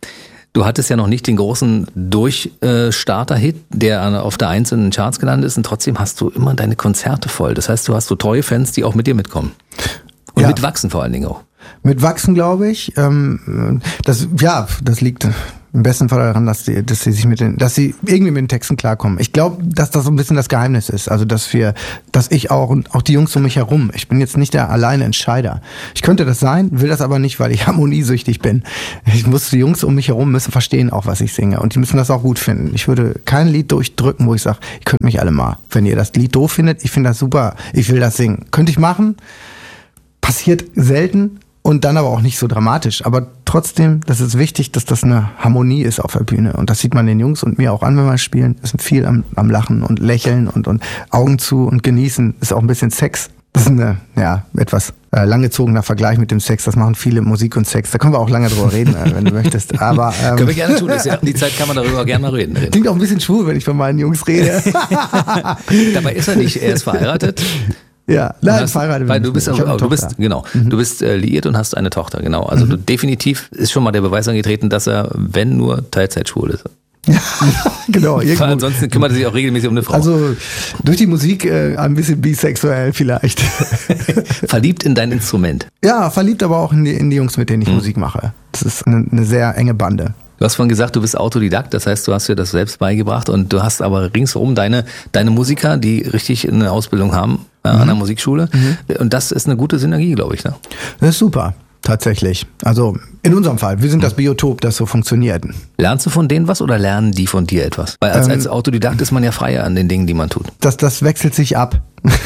Du hattest ja noch nicht den großen Durchstarter-Hit, der auf der Eins in den Charts gelandet ist und trotzdem hast du immer deine Konzerte voll. Das heißt, du hast so treue Fans, die auch mit dir mitkommen. Und Ja. mitwachsen vor allen Dingen auch. Mit Wachsen, glaube ich. Ähm, das, ja, das liegt im besten Fall daran, dass sie, dass sie sich mit den, dass sie irgendwie mit den Texten klarkommen. Ich glaube, dass das so ein bisschen das Geheimnis ist. Also, dass wir, dass ich auch und auch die Jungs um mich herum. Ich bin jetzt nicht der alleine Entscheider. Ich könnte das sein, will das aber nicht, weil ich harmoniesüchtig bin. Ich muss, die Jungs um mich herum müssen verstehen auch, was ich singe. Und die müssen das auch gut finden. Ich würde kein Lied durchdrücken, wo ich sage, ihr könnt mich alle mal. Wenn ihr das Lied doof findet, ich finde das super, ich will das singen. Könnte ich machen. Passiert selten. Und dann aber auch nicht so dramatisch. Aber trotzdem, das ist wichtig, dass das eine Harmonie ist auf der Bühne. Und das sieht man den Jungs und mir auch an, wenn wir spielen. Es sind viel am, am Lachen und Lächeln und, und Augen zu und genießen. Ist auch ein bisschen Sex. Das ist ein ja, etwas äh, langgezogener Vergleich mit dem Sex. Das machen viele Musik und Sex. Da können wir auch lange drüber reden, äh, wenn du möchtest. Aber ähm, Können wir gerne tun. Das ist ja, die Zeit kann man darüber gerne mal reden. klingt auch ein bisschen schwul, wenn ich von meinen Jungs rede. Dabei ist er nicht. Er ist verheiratet. Ja, Und nein, hast, verheiratet. weil bin du ich bist, nicht. Ich hab auch, eine du bist, Tochter. genau, du bist äh, liiert und hast eine Tochter, genau. Also du definitiv ist schon mal der Beweis angetreten, dass er, wenn nur, Teilzeit schwul ist. Genau, irgendwo. Ansonsten kümmert er sich auch regelmäßig um eine Frau. Also durch die Musik äh, ein bisschen bisexuell vielleicht. Verliebt in dein Instrument. Ja, verliebt aber auch in die, in die Jungs, mit denen ich Mhm. Musik mache. Das ist eine, eine sehr enge Bande. Du hast vorhin gesagt, du bist Autodidakt, das heißt, du hast dir das selbst beigebracht und du hast aber ringsherum deine, deine Musiker, die richtig eine Ausbildung haben äh, an der Musikschule. Und das ist eine gute Synergie, glaube ich. Ne? Das ist super, tatsächlich. Also in unserem Fall, wir sind das Biotop, das so funktioniert. Lernst du von denen was oder lernen die von dir etwas? Weil als, Ähm, als Autodidakt ist man ja freier an den Dingen, die man tut. Das, das wechselt sich ab.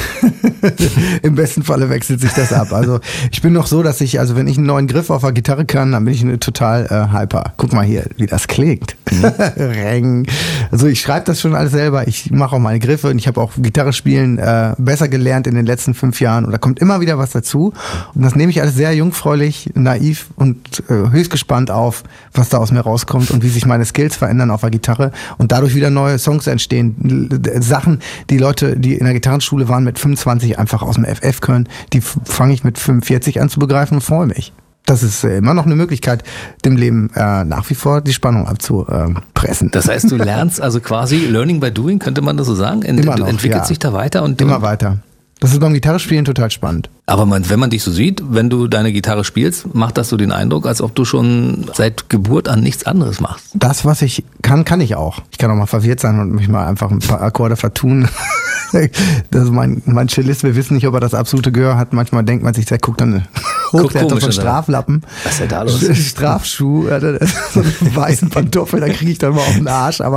Im besten Falle wechselt sich das ab. Also ich bin noch so, dass ich, also wenn ich einen neuen Griff auf der Gitarre kann, dann bin ich total äh, hyper. Guck mal hier, wie das klingt. Reng. Also ich schreibe das schon alles selber. Ich mache auch meine Griffe und ich habe auch Gitarre spielen äh, besser gelernt in den letzten fünf Jahren. Und da kommt immer wieder was dazu. Und das nehme ich alles sehr jungfräulich, naiv und äh, höchst gespannt auf, was da aus mir rauskommt und wie sich meine Skills verändern auf der Gitarre und dadurch wieder neue Songs entstehen. L- Sachen, die Leute, die in der Gitarrenschule waren, mit fünfundzwanzig einfach aus dem F F können, die f- fange ich mit fünfundvierzig an zu begreifen und freue mich. Das ist äh, immer noch eine Möglichkeit, dem Leben äh, nach wie vor die Spannung abzupressen. Das heißt, du lernst also quasi Learning by Doing, könnte man das so sagen? Ent, Immer du noch, entwickelst ja. dich da weiter und Immer weiter. Das ist beim Gitarrespielen total spannend. Aber man, wenn man dich so sieht, wenn du deine Gitarre spielst, macht das so den Eindruck, als ob du schon seit Geburt an nichts anderes machst. Das, was ich kann, kann ich auch. Ich kann auch mal verwirrt sein und mich mal einfach ein paar Akkorde vertun. Das ist mein, mein Cellist, wir wissen nicht, ob er das absolute Gehör hat. Manchmal denkt man sich, der guckt dann hoch, Guckt der hat doch komisch, so einen oder? Straflappen. Was ist denn da los? Strafschuh, er hat so einen weißen Pantoffel, da kriege ich dann mal auf den Arsch. Aber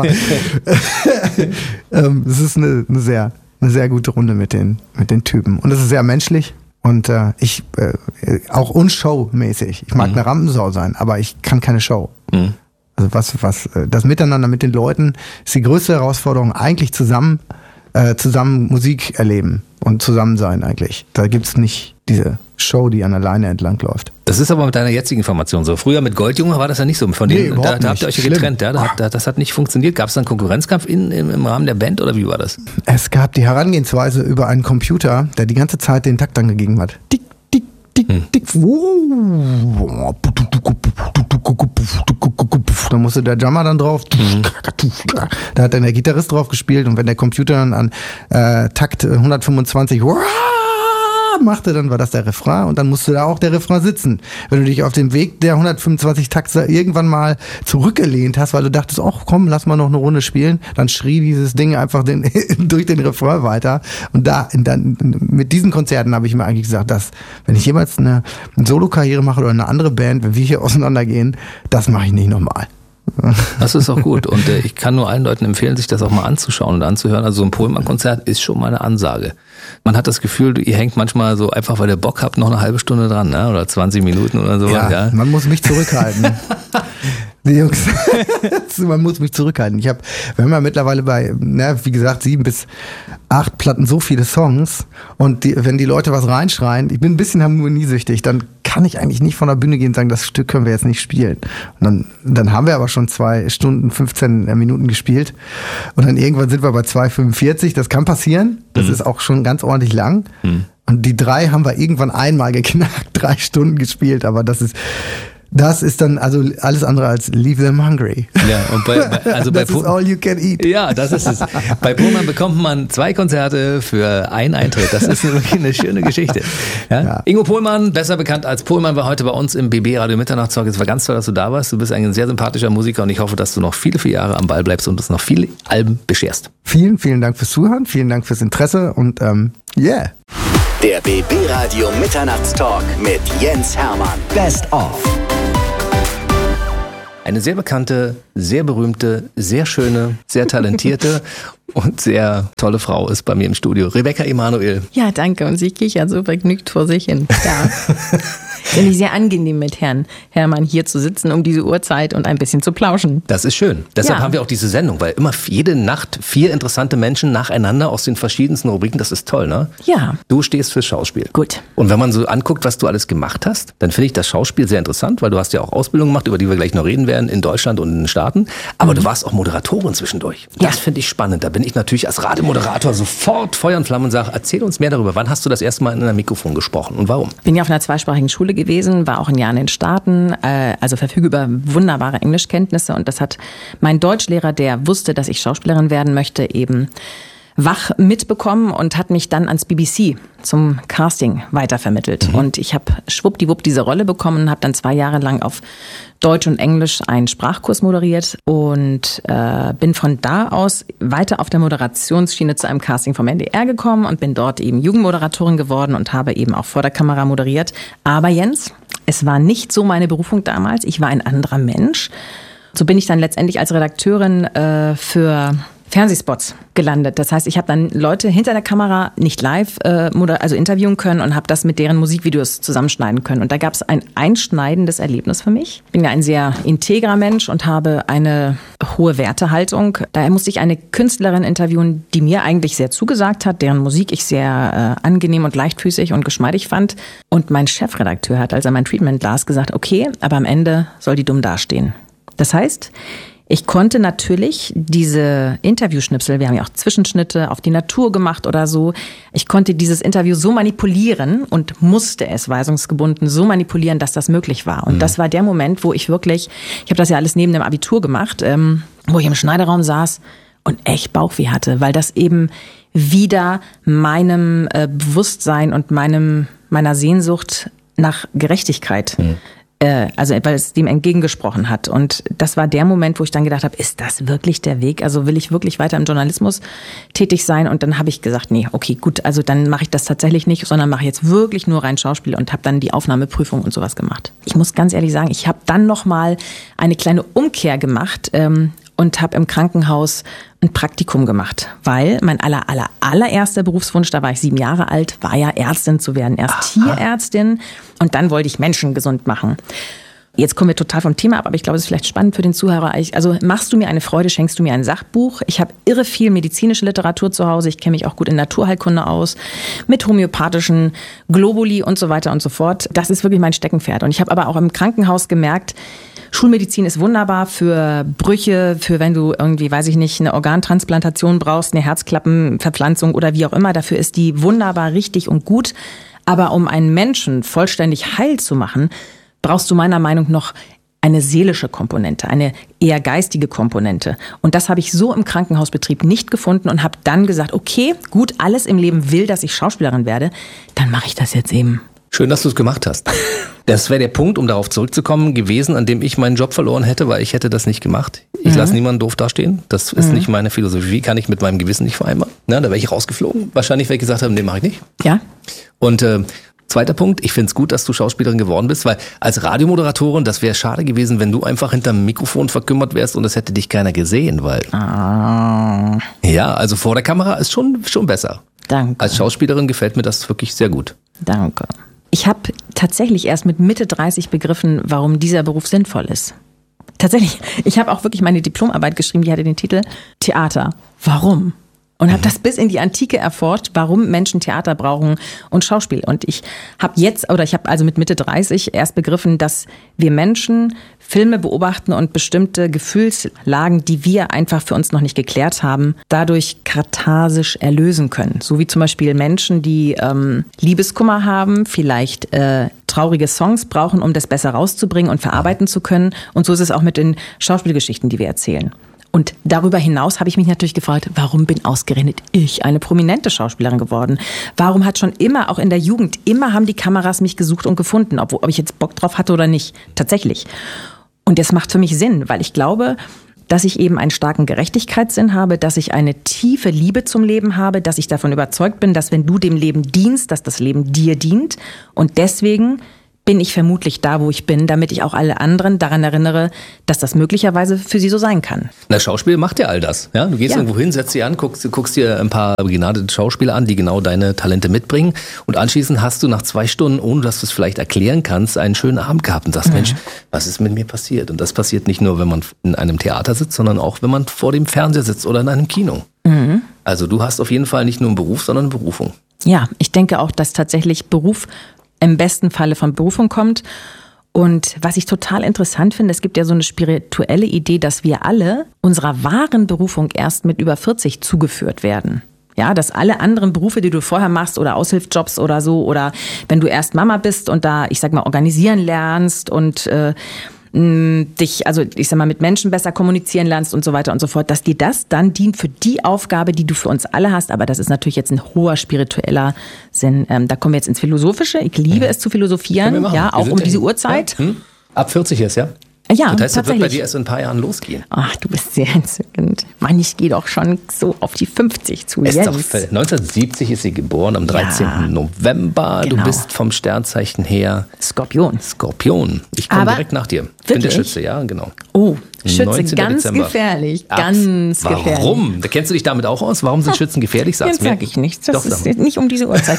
ähm, es ist eine, eine, sehr, eine sehr gute Runde mit den, mit den Typen. Und es ist sehr menschlich. Und äh, ich, äh, auch unshowmäßig. Ich mag Mhm. eine Rampensau sein, aber ich kann keine Show. Mhm. Also was, was, äh, das Miteinander mit den Leuten ist die größte Herausforderung, eigentlich zusammen, äh, zusammen Musik erleben und zusammen sein eigentlich. Da gibt's nicht diese Show, die an der Leine entlang läuft. Das ist aber mit deiner jetzigen Formation so. Früher mit Goldjunge war das ja nicht so. Von Nee, denen, überhaupt da, da habt ihr euch ja nicht. getrennt. Ja? Da hat, da, das hat nicht funktioniert. Gab es dann Konkurrenzkampf in, im, im Rahmen der Band oder wie war das? Es gab die Herangehensweise über einen Computer, der die ganze Zeit den Takt angegeben hat. Tick, tick, tick, tick. Da musste der Drummer dann drauf. Da hat dann der Gitarrist drauf gespielt und wenn der Computer dann an äh, Takt hundertfünfundzwanzig machte, dann war das der Refrain und dann musste da auch der Refrain sitzen. Wenn du dich auf dem Weg der hundertfünfundzwanzig Takte irgendwann mal zurückgelehnt hast, weil du dachtest, ach komm, lass mal noch eine Runde spielen, dann schrie dieses Ding einfach den, durch den Refrain weiter und da, dann, mit diesen Konzerten habe ich mir eigentlich gesagt, dass, wenn ich jemals eine, eine Solo-Karriere mache oder eine andere Band, wenn wir hier auseinandergehen, das mache ich nicht nochmal. Das ist auch gut. Und äh, ich kann nur allen Leuten empfehlen, sich das auch mal anzuschauen und anzuhören. Also so ein Pohlmann-Konzert ist schon mal eine Ansage. Man hat das Gefühl, ihr hängt manchmal so einfach, weil ihr Bock habt, noch eine halbe Stunde dran, ne? Oder zwanzig Minuten oder so. Ja, Ja. man muss mich zurückhalten. Die Jungs, man muss mich zurückhalten. Ich habe, wir haben ja mittlerweile bei, na, wie gesagt, sieben bis acht Platten so viele Songs und die, wenn die Leute was reinschreien, ich bin ein bisschen harmoniesüchtig, dann kann ich eigentlich nicht von der Bühne gehen und sagen, das Stück können wir jetzt nicht spielen. Und dann, dann haben wir aber schon zwei Stunden, fünfzehn Minuten gespielt und dann irgendwann sind wir bei zwei fünfundvierzig, das kann passieren, das Mhm. ist auch schon ganz ordentlich lang. Mhm. Und die drei haben wir irgendwann einmal geknackt, drei Stunden gespielt, aber das ist, Das ist dann also alles andere als leave them hungry. Ja, und bei, bei also bei das ist all you can eat. Ja, das ist es. Bei Pohlmann bekommt man zwei Konzerte für einen Eintritt. Das ist wirklich eine schöne Geschichte. Ja? Ja. Ingo Pohlmann, besser bekannt als Pohlmann, war heute bei uns im B B Radio Mitternachtstalk. Es war ganz toll, dass du da warst. Du bist ein sehr sympathischer Musiker und ich hoffe, dass du noch viele, viele Jahre am Ball bleibst und uns noch viele Alben bescherst. Vielen, vielen Dank fürs Zuhören, vielen Dank fürs Interesse und ähm, yeah. Der B B Radio Mitternachtstalk mit Jens Hermann. Best of. Eine sehr bekannte, sehr berühmte, sehr schöne, sehr talentierte und sehr tolle Frau ist bei mir im Studio. Rebecca Emanuel. Ja, danke. Und sie kichert so vergnügt vor sich hin. Ja. Finde ich sehr angenehm, mit Herrn Hermann hier zu sitzen um diese Uhrzeit und ein bisschen zu plauschen. Das ist schön. Deshalb Ja. haben wir auch diese Sendung, weil immer jede Nacht vier interessante Menschen nacheinander aus den verschiedensten Rubriken. Das ist toll, ne? Ja. Du stehst fürs Schauspiel. Gut. Und wenn man so anguckt, was du alles gemacht hast, dann finde ich das Schauspiel sehr interessant, weil du hast ja auch Ausbildung gemacht, über die wir gleich noch reden werden, in Deutschland und in den Staaten. Aber du warst auch Moderatorin zwischendurch. Das Ja. finde ich spannend. Da bin ich natürlich als Radiomoderator sofort Feuer und Flamme und sage, erzähl uns mehr darüber. Wann hast du das erste Mal in einem Mikrofon gesprochen und warum? Bin ja auf einer zweisprachigen Schule gewesen, war auch ein Jahr in den Staaten, äh, also verfüge über wunderbare Englischkenntnisse und das hat mein Deutschlehrer, der wusste, dass ich Schauspielerin werden möchte, eben wach mitbekommen und hat mich dann ans B B C zum Casting weitervermittelt. Mhm. Und ich habe schwuppdiwupp diese Rolle bekommen und habe dann zwei Jahre lang auf Deutsch und Englisch einen Sprachkurs moderiert und äh, bin von da aus weiter auf der Moderationsschiene zu einem Casting vom N D R gekommen und bin dort eben Jugendmoderatorin geworden und habe eben auch vor der Kamera moderiert. Aber Jens, es war nicht so meine Berufung damals. Ich war ein anderer Mensch. So bin ich dann letztendlich als Redakteurin äh, für Fernsehspots gelandet. Das heißt, ich habe dann Leute hinter der Kamera nicht live äh, moder- also interviewen können und habe das mit deren Musikvideos zusammenschneiden können. Und da gab es ein einschneidendes Erlebnis für mich. Ich bin ja ein sehr integrer Mensch und habe eine hohe Wertehaltung. Daher musste ich eine Künstlerin interviewen, die mir eigentlich sehr zugesagt hat, deren Musik ich sehr äh, angenehm und leichtfüßig und geschmeidig fand. Und mein Chefredakteur hat, als er mein Treatment las, gesagt, okay, aber am Ende soll die dumm dastehen. Das heißt, ich konnte natürlich diese Interviewschnipsel, wir haben ja auch Zwischenschnitte auf die Natur gemacht oder so, ich konnte dieses Interview so manipulieren und musste es weisungsgebunden so manipulieren, dass das möglich war. Und mhm. das war der Moment, wo ich wirklich, ich habe das ja alles neben dem Abitur gemacht, ähm, wo ich im Schneideraum saß und echt Bauchweh hatte, weil das eben wieder meinem äh, Bewusstsein und meinem meiner Sehnsucht nach Gerechtigkeit mhm. also weil es dem entgegengesprochen hat. Und das war der Moment, wo ich dann gedacht habe, ist das wirklich der Weg? Also will ich wirklich weiter im Journalismus tätig sein? Und dann habe ich gesagt, nee, okay, gut, also dann mache ich das tatsächlich nicht, sondern mache jetzt wirklich nur rein Schauspiel und habe dann die Aufnahmeprüfung und sowas gemacht. Ich muss ganz ehrlich sagen, ich habe dann nochmal eine kleine Umkehr gemacht ähm, und habe im Krankenhaus ein Praktikum gemacht, weil mein aller, aller, allererster Berufswunsch, da war ich sieben Jahre alt, war ja Ärztin zu werden. Erst Aha. Tierärztin und dann wollte ich Menschen gesund machen. Jetzt kommen wir total vom Thema ab, aber ich glaube, es ist vielleicht spannend für den Zuhörer. Also machst du mir eine Freude, schenkst du mir ein Sachbuch. Ich habe irre viel medizinische Literatur zu Hause. Ich kenne mich auch gut in Naturheilkunde aus, mit homöopathischen Globuli und so weiter und so fort. Das ist wirklich mein Steckenpferd. Und ich habe aber auch im Krankenhaus gemerkt, Schulmedizin ist wunderbar für Brüche, für wenn du irgendwie, weiß ich nicht, eine Organtransplantation brauchst, eine Herzklappenverpflanzung oder wie auch immer. Dafür ist die wunderbar, richtig und gut. Aber um einen Menschen vollständig heil zu machen, brauchst du meiner Meinung nach noch eine seelische Komponente, eine eher geistige Komponente. Und das habe ich so im Krankenhausbetrieb nicht gefunden und habe dann gesagt, okay, gut, alles im Leben will, dass ich Schauspielerin werde, dann mache ich das jetzt eben. Schön, dass du es gemacht hast. Das wäre der Punkt, um darauf zurückzukommen, gewesen, an dem ich meinen Job verloren hätte, weil ich hätte das nicht gemacht. Ich mhm. lasse niemanden doof dastehen. Das ist mhm. nicht meine Philosophie, kann ich mit meinem Gewissen nicht vereinbaren. Na, da wäre ich rausgeflogen. Wahrscheinlich, weil ich gesagt habe, nee, mache ich nicht. Ja. Und äh, zweiter Punkt, ich finde es gut, dass du Schauspielerin geworden bist, weil als Radiomoderatorin, das wäre schade gewesen, wenn du einfach hinterm Mikrofon verkümmert wärst und es hätte dich keiner gesehen, weil... Ah. Ja, also vor der Kamera ist schon, schon besser. Danke. Als Schauspielerin gefällt mir das wirklich sehr gut. Danke. Ich habe tatsächlich erst mit Mitte dreißig begriffen, warum dieser Beruf sinnvoll ist. Tatsächlich, ich habe auch wirklich meine Diplomarbeit geschrieben, die hatte den Titel Theater. Warum? Und habe das bis in die Antike erforscht, warum Menschen Theater brauchen und Schauspiel. Und ich habe jetzt, oder ich habe also mit Mitte dreißig erst begriffen, dass wir Menschen Filme beobachten und bestimmte Gefühlslagen, die wir einfach für uns noch nicht geklärt haben, dadurch katharsisch erlösen können. So wie zum Beispiel Menschen, die ähm, Liebeskummer haben, vielleicht äh, traurige Songs brauchen, um das besser rauszubringen und verarbeiten zu können. Und so ist es auch mit den Schauspielgeschichten, die wir erzählen. Und darüber hinaus habe ich mich natürlich gefragt, warum bin ausgerechnet ich eine prominente Schauspielerin geworden? Warum hat schon immer, auch in der Jugend, immer haben die Kameras mich gesucht und gefunden, obwohl, ob ich jetzt Bock drauf hatte oder nicht. Tatsächlich. Und das macht für mich Sinn, weil ich glaube, dass ich eben einen starken Gerechtigkeitssinn habe, dass ich eine tiefe Liebe zum Leben habe, dass ich davon überzeugt bin, dass wenn du dem Leben dienst, dass das Leben dir dient. Und deswegen bin ich vermutlich da, wo ich bin, damit ich auch alle anderen daran erinnere, dass das möglicherweise für sie so sein kann. Na, Schauspiel macht ja all das. Ja? Du gehst ja. irgendwo hin, setzt sie an, guckst, guckst dir ein paar begnadete Schauspieler an, die genau deine Talente mitbringen. Und anschließend hast du nach zwei Stunden, ohne dass du es vielleicht erklären kannst, einen schönen Abend gehabt und sagst, mhm. Mensch, was ist mit mir passiert? Und das passiert nicht nur, wenn man in einem Theater sitzt, sondern auch, wenn man vor dem Fernseher sitzt oder in einem Kino. Mhm. Also du hast auf jeden Fall nicht nur einen Beruf, sondern eine Berufung. Ja, ich denke auch, dass tatsächlich Beruf im besten Falle von Berufung kommt. Und was ich total interessant finde, es gibt ja so eine spirituelle Idee, dass wir alle unserer wahren Berufung erst mit über vierzig zugeführt werden. Ja, dass alle anderen Berufe, die du vorher machst oder Aushilfsjobs oder so, oder wenn du erst Mama bist und da, ich sag mal, organisieren lernst und äh, dich, also ich sag mal, mit Menschen besser kommunizieren lernst und so weiter und so fort, dass dir das dann dient für die Aufgabe, die du für uns alle hast. Aber das ist natürlich jetzt ein hoher spiritueller Sinn. Ähm, da kommen wir jetzt ins Philosophische. Ich liebe mhm. es zu philosophieren, ja, auch um diese Uhrzeit. Ja? Hm? Ab vierzig ist, ja? Ja, das heißt, das wird bei dir tatsächlich. erst in ein paar Jahren losgehen. Ach, du bist sehr entzückend. Mann, ich gehe doch schon so auf die fünfzig zu. Ist Jens. doch, neunzehnhundertsiebzig ist sie geboren, am dreizehnten Ja, November. genau. Du bist vom Sternzeichen her Skorpion. Skorpion. Ich komme Aber direkt nach dir. Ich bin der wirklich? Schütze, ja, genau. Oh, Schütze, neunzehnten ganz Dezember. gefährlich. Ach, Ganz gefährlich. Warum? Da kennst du dich damit auch aus? Warum sind Schützen gefährlich? Sag's Jetzt mir. sag ich nichts. Das Doch, ist sag mal. nicht um diese Uhrzeit.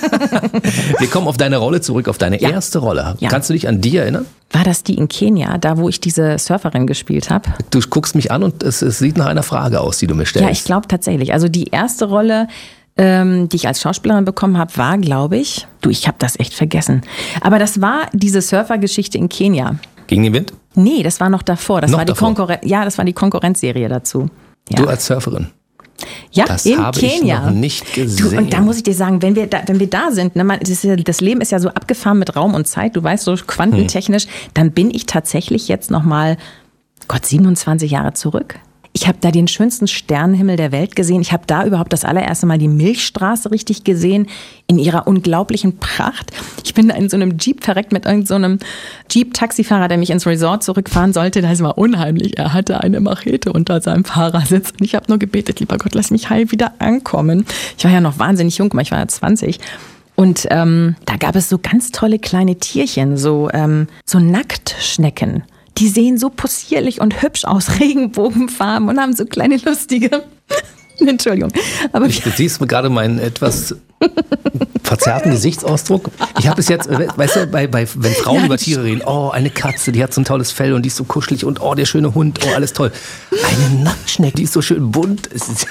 Wir kommen auf deine Rolle zurück, auf deine Ja. erste Rolle. Ja. Kannst du dich an die erinnern? War das die in Kenia, da wo ich diese Surferin gespielt habe? Du guckst mich an und es, es sieht nach einer Frage aus, die du mir stellst. Ja, ich glaube tatsächlich. Also die erste Rolle, ähm, die ich als Schauspielerin bekommen habe, war, glaube ich, du, ich habe das echt vergessen. Aber das war diese Surfergeschichte in Kenia. Gegen den Wind? Nee, das war noch davor. Das Noch war die davor? Konkurrenz. Ja, das war die Konkurrenzserie dazu. Ja, Du als Surferin. ja Das in habe ich Kenia. noch nicht Du, gesehen. und da muss ich dir sagen, wenn wir da, wenn wir da sind, ne, man, das, ist ja, das Leben ist ja so abgefahren mit Raum und Zeit, du weißt, so quantentechnisch, dann bin ich tatsächlich jetzt nochmal, Gott, siebenundzwanzig Jahre zurück. Ich habe da den schönsten Sternenhimmel der Welt gesehen. Ich habe da überhaupt das allererste Mal die Milchstraße richtig gesehen, in ihrer unglaublichen Pracht. Ich bin da in so einem Jeep verreckt mit irgendeinem so Jeep-Taxifahrer, der mich ins Resort zurückfahren sollte. Das war unheimlich. Er hatte eine Machete unter seinem Fahrersitz. Und ich habe nur gebetet, lieber Gott, lass mich heil wieder ankommen. Ich war ja noch wahnsinnig jung, ich war ja zwanzig. Und ähm, da gab es so ganz tolle kleine Tierchen, so, ähm, so Nacktschnecken. Die sehen so possierlich und hübsch aus, Regenbogenfarben und haben so kleine lustige, Entschuldigung. Aber Du siehst mir gerade meinen etwas verzerrten Gesichtsausdruck. Ich habe es jetzt, weißt du, bei, bei, wenn Frauen Ja, über das Tiere reden, oh, eine Katze, die hat so ein tolles Fell und die ist so kuschelig und oh, der schöne Hund, oh, alles toll. Eine Nacktschnecke, die ist so schön bunt. Es ist,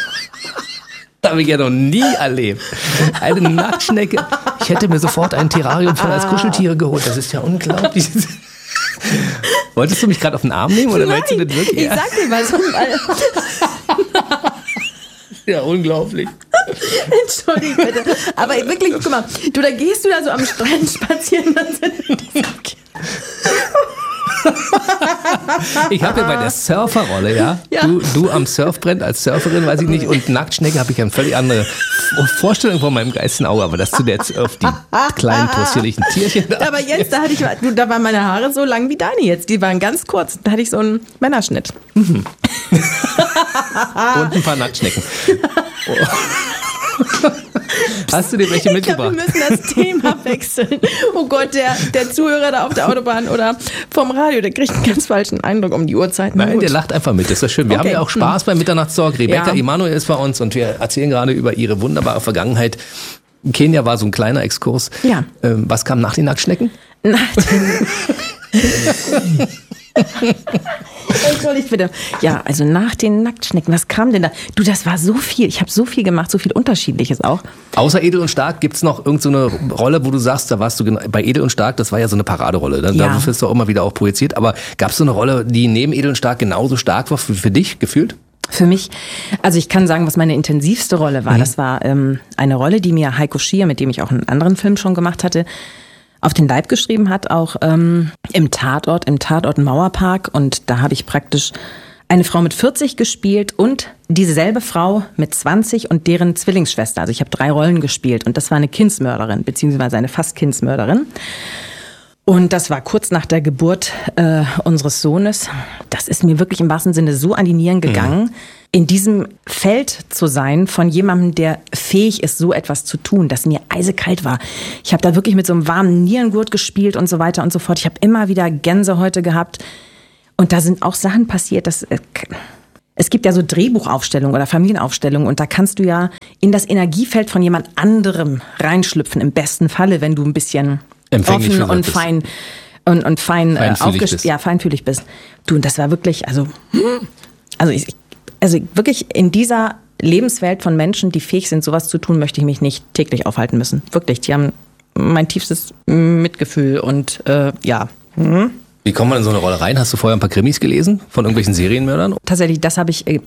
das habe ich ja noch nie erlebt. Eine Nacktschnecke. Ich hätte mir sofort ein Terrarium voll als Kuscheltiere geholt. Das ist ja unglaublich. Wolltest du mich gerade auf den Arm nehmen oder meinst du das wirklich? ich sag dir mal so, Ja, unglaublich. Entschuldigung bitte. Aber wirklich, guck mal, du, da gehst du da so am Strand spazieren. Dann sind diese Ich habe ja bei der Surferrolle, ja, Ja. Du, du am Surfbrett als Surferin, weiß ich nicht, und Nacktschnecke habe ich ja eine völlig andere Vorstellung von meinem geistigen Auge, aber dass du jetzt auf die kleinen possierlichen Tierchen da. Aber jetzt, da hatte ich, du, da waren meine Haare so lang wie deine jetzt. Die waren ganz kurz. Da hatte ich so einen Männerschnitt. Und ein paar Nacktschnecken. Oh. Hast du dir welche Ich glaube, mitgebracht? wir müssen das Thema wechseln. Oh Gott, der, der Zuhörer da auf der Autobahn oder vom Radio, der kriegt einen ganz falschen Eindruck um die Uhrzeit. Na Nein, gut. der lacht einfach mit, das ist ja schön. Wir Okay. haben ja auch Spaß beim Mitternachtstalk. Rebecca Ja. Emanuel ist bei uns und wir erzählen gerade über ihre wunderbare Vergangenheit. Kenia war so ein kleiner Exkurs. Ja. Ähm, was kam nach den Nacktschnecken? Na, den, Entschuldigt bitte. Ja, also nach den Nacktschnecken, was kam denn da? Du, das war so viel. Ich habe so viel gemacht, so viel Unterschiedliches auch. Außer Edel und Stark gibt's noch irgendeine so Rolle, wo du sagst, da warst du genau, bei Edel und Stark, das war ja so eine Paraderolle. Da, Ja. da wirst du auch immer wieder auch projiziert. Aber gab's so eine Rolle, die neben Edel und Stark genauso stark war für, für dich gefühlt? Für mich, also ich kann sagen, was meine intensivste Rolle war. Mhm. Das war ähm, eine Rolle, die mir Heiko Schier, mit dem ich auch einen anderen Film schon gemacht hatte, auf den Leib geschrieben hat, auch ähm, im Tatort, im Tatort Mauerpark. Und da habe ich praktisch eine Frau mit vierzig gespielt und dieselbe Frau mit zwanzig und deren Zwillingsschwester. Also ich habe drei Rollen gespielt und das war eine Kindsmörderin, beziehungsweise eine fast Kindsmörderin. Und das war kurz nach der Geburt äh, unseres Sohnes. Das ist mir wirklich im wahrsten Sinne so an die Nieren gegangen, mhm. in diesem Feld zu sein von jemandem, der fähig ist, so etwas zu tun, das mir eisekalt war. Ich habe da wirklich mit so einem warmen Nierengurt gespielt und so weiter und so fort. Ich habe immer wieder Gänsehäute gehabt. Und da sind auch Sachen passiert, dass... Äh, Es gibt ja so Drehbuchaufstellungen oder Familienaufstellungen und da kannst du ja in das Energiefeld von jemand anderem reinschlüpfen, im besten Falle, wenn du ein bisschen Empfänglich offen für und bist. fein und, und fein äh, Feinfühlig aufgest- bist. ja, feinfühlig bist. Du, und das war wirklich, also, also, ich, also wirklich in dieser Lebenswelt von Menschen, die fähig sind, sowas zu tun, möchte ich mich nicht täglich aufhalten müssen. Wirklich, die haben mein tiefstes Mitgefühl und äh, ja. Mhm. Wie kommt man in so eine Rolle rein? Hast du vorher ein paar Krimis gelesen von irgendwelchen Serienmördern? Tatsächlich, das habe ich äh,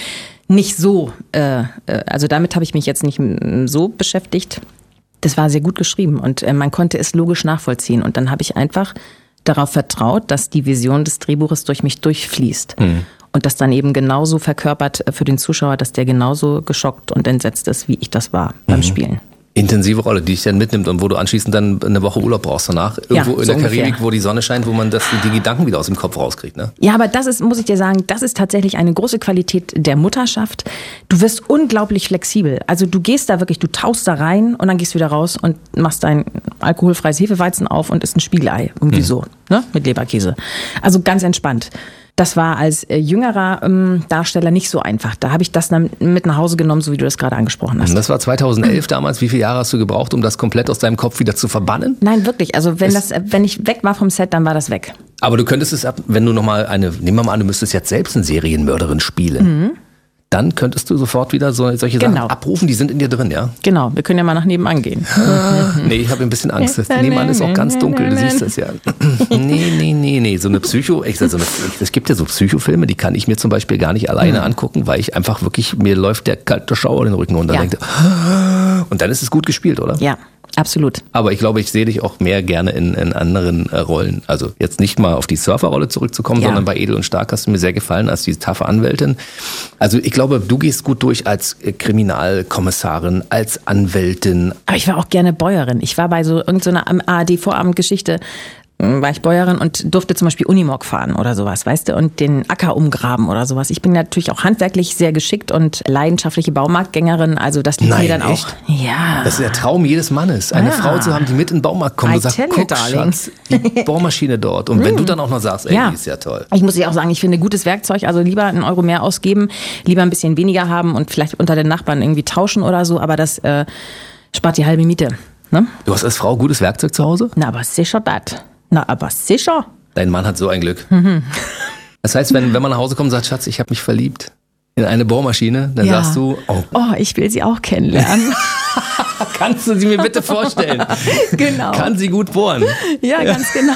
nicht so, äh, also damit habe ich mich jetzt nicht so beschäftigt. Das war sehr gut geschrieben und äh, man konnte es logisch nachvollziehen. Und dann habe ich einfach darauf vertraut, dass die Vision des Drehbuches durch mich durchfließt. Mhm. Und das dann eben genauso verkörpert für den Zuschauer, dass der genauso geschockt und entsetzt ist, wie ich das war beim Mhm. Spielen. Intensive Rolle, die dich dann mitnimmt und wo du anschließend dann eine Woche Urlaub brauchst danach. Irgendwo Ja, in so der ungefähr. Karibik, wo die Sonne scheint, wo man das, die Gedanken wieder aus dem Kopf rauskriegt. Ne? Ja, aber das ist, muss ich dir sagen, das ist tatsächlich eine große Qualität der Mutterschaft. Du wirst unglaublich flexibel. Also du gehst da wirklich, du tauchst da rein und dann gehst du wieder raus und machst dein alkoholfreies Hefeweizen auf und isst ein Spiegelei. Irgendwie mhm. so, ne? Mit Leberkäse. Also ganz entspannt. Das war als äh, jüngerer ähm, Darsteller nicht so einfach. Da habe ich das dann mit nach Hause genommen, so wie du das gerade angesprochen hast. Das war zweitausendelf damals. Wie viele Jahre hast du gebraucht, um das komplett aus deinem Kopf wieder zu verbannen? Nein, wirklich. Also wenn, das, wenn ich weg war vom Set, dann war das weg. Aber du könntest es ab, wenn du nochmal eine, nehmen wir mal an, du müsstest jetzt selbst eine Serienmörderin spielen. Mhm. Dann könntest du sofort wieder so, solche Genau. Sachen abrufen, die sind in dir drin, ja? Genau, wir können ja mal nach nebenan gehen. Nee, ich habe ein bisschen Angst. Das nebenan ist auch ganz dunkel, du siehst das ja. Nee, nee, nee, nee. So eine Psycho, ich sag so eine, es gibt ja so Psychofilme, die kann ich mir zum Beispiel gar nicht alleine mhm. angucken, weil ich einfach wirklich, mir läuft der kalte Schauer den Rücken runter. Ja. Denke, und dann ist es gut gespielt, oder? Ja, absolut. Aber ich glaube, ich sehe dich auch mehr gerne in, in anderen äh, Rollen. Also jetzt nicht mal auf die Surferrolle zurückzukommen, Ja. sondern bei Edel und Stark hast du mir sehr gefallen als diese taffe Anwältin. Also ich glaube, du gehst gut durch als äh, Kriminalkommissarin, als Anwältin. Aber ich war auch gerne Bäuerin. Ich war bei so irgendeiner A R D-Vorabendgeschichte, war ich Bäuerin und durfte zum Beispiel Unimog fahren oder sowas, weißt du, und den Acker umgraben oder sowas. Ich bin natürlich auch handwerklich sehr geschickt und leidenschaftliche Baumarktgängerin, also das liegt Nein, mir dann auch. echt? Ja. Das ist der Traum jedes Mannes, eine Ah. Frau zu haben, die mit in den Baumarkt kommt I und sagt, tell you, guck, darling." Schatz, die Bohrmaschine dort. Und wenn du dann auch noch sagst, ey, Ja. die ist ja toll. Ich muss dir auch sagen, ich finde gutes Werkzeug, also lieber einen Euro mehr ausgeben, lieber ein bisschen weniger haben und vielleicht unter den Nachbarn irgendwie tauschen oder so, aber das äh, spart die halbe Miete. Ne? Du hast als Frau gutes Werkzeug zu Hause? Na, aber sicher das. Na, aber sicher. Dein Mann hat so ein Glück. Mhm. Das heißt, wenn, wenn man nach Hause kommt und sagt, Schatz, ich habe mich verliebt in eine Bohrmaschine, dann Ja. sagst du, oh, Oh, ich will sie auch kennenlernen. kannst du sie mir bitte vorstellen? Genau. Kann sie gut bohren? Ja, ganz genau.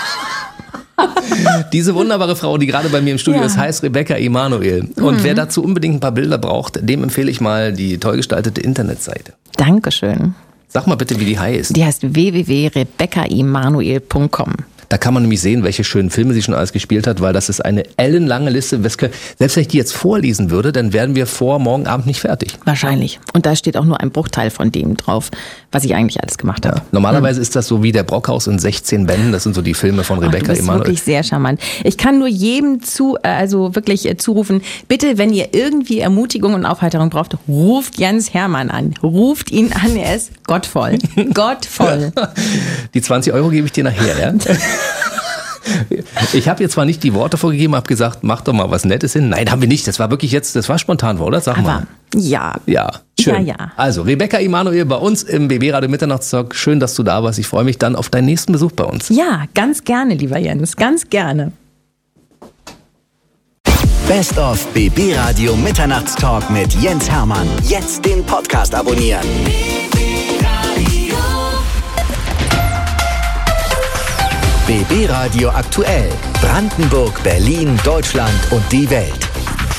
Diese wunderbare Frau, die gerade bei mir im Studio Ja. ist, heißt Rebecca Emanuel. Und Mhm. wer dazu unbedingt ein paar Bilder braucht, dem empfehle ich mal die toll gestaltete Internetseite. Dankeschön. Sag mal bitte, wie die heißt. Die heißt w w w punkt rebecca emanuel punkt com. Da kann man nämlich sehen, welche schönen Filme sie schon alles gespielt hat, weil das ist eine ellenlange Liste. Selbst wenn ich die jetzt vorlesen würde, dann wären wir vor morgen Abend nicht fertig. Wahrscheinlich. Und da steht auch nur ein Bruchteil von dem drauf, was ich eigentlich alles gemacht habe. Ja. Normalerweise ist das so wie der Brockhaus in sechzehn Bänden. Das sind so die Filme von Ach, du Rebecca bist Emanuel. wirklich sehr charmant. Ich kann nur jedem zu, äh, also wirklich äh, zurufen, bitte, wenn ihr irgendwie Ermutigung und Aufheiterung braucht, ruft Jens Hermann an. Ruft ihn an, er ist gottvoll. Gottvoll. Die zwanzig Euro gebe ich dir nachher, ja? Ich habe jetzt zwar nicht die Worte vorgegeben, habe gesagt, mach doch mal was Nettes hin. Nein, haben wir nicht. Das war wirklich jetzt, das war spontan, oder? Sag mal. Aber ja. Ja, schön. Ja, ja. Also, Rebecca Emanuel bei uns im B B Radio Mitternachtstalk. Schön, dass du da warst. Ich freue mich dann auf deinen nächsten Besuch bei uns. Ja, ganz gerne, lieber Jens, ganz gerne. Best of B B Radio Mitternachtstalk mit Jens Hermann. Jetzt den Podcast abonnieren. B B Radio aktuell. Brandenburg, Berlin, Deutschland und die Welt.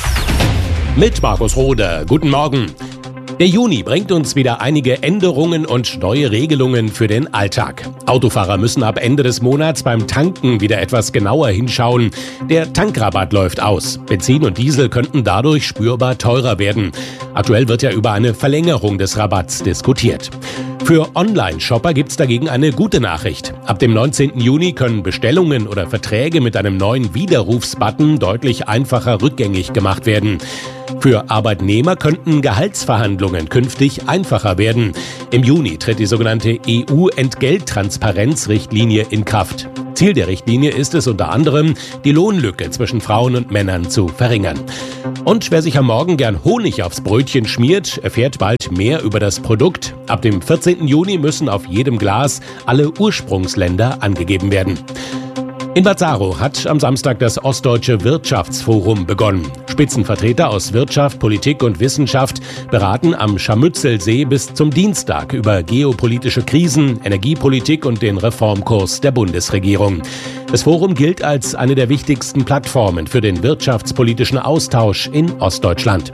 Mit Markus Rohde. Guten Morgen. Der Juni bringt uns wieder einige Änderungen und neue Regelungen für den Alltag. Autofahrer müssen ab Ende des Monats beim Tanken wieder etwas genauer hinschauen. Der Tankrabatt läuft aus. Benzin und Diesel könnten dadurch spürbar teurer werden. Aktuell wird ja über eine Verlängerung des Rabatts diskutiert. Für Online-Shopper gibt's dagegen eine gute Nachricht. Ab dem neunzehnten Juni können Bestellungen oder Verträge mit einem neuen Widerrufsbutton deutlich einfacher rückgängig gemacht werden. Für Arbeitnehmer könnten Gehaltsverhandlungen künftig einfacher werden. Im Juni tritt die sogenannte E U-Entgelttransparenzrichtlinie in Kraft. Ziel der Richtlinie ist es unter anderem, die Lohnlücke zwischen Frauen und Männern zu verringern. Und wer sich am Morgen gern Honig aufs Brötchen schmiert, erfährt bald mehr über das Produkt. Ab dem vierzehnten Juni müssen auf jedem Glas alle Ursprungsländer angegeben werden. In Bad Saro hat am Samstag das Ostdeutsche Wirtschaftsforum begonnen. Spitzenvertreter aus Wirtschaft, Politik und Wissenschaft beraten am Scharmützelsee bis zum Dienstag über geopolitische Krisen, Energiepolitik und den Reformkurs der Bundesregierung. Das Forum gilt als eine der wichtigsten Plattformen für den wirtschaftspolitischen Austausch in Ostdeutschland.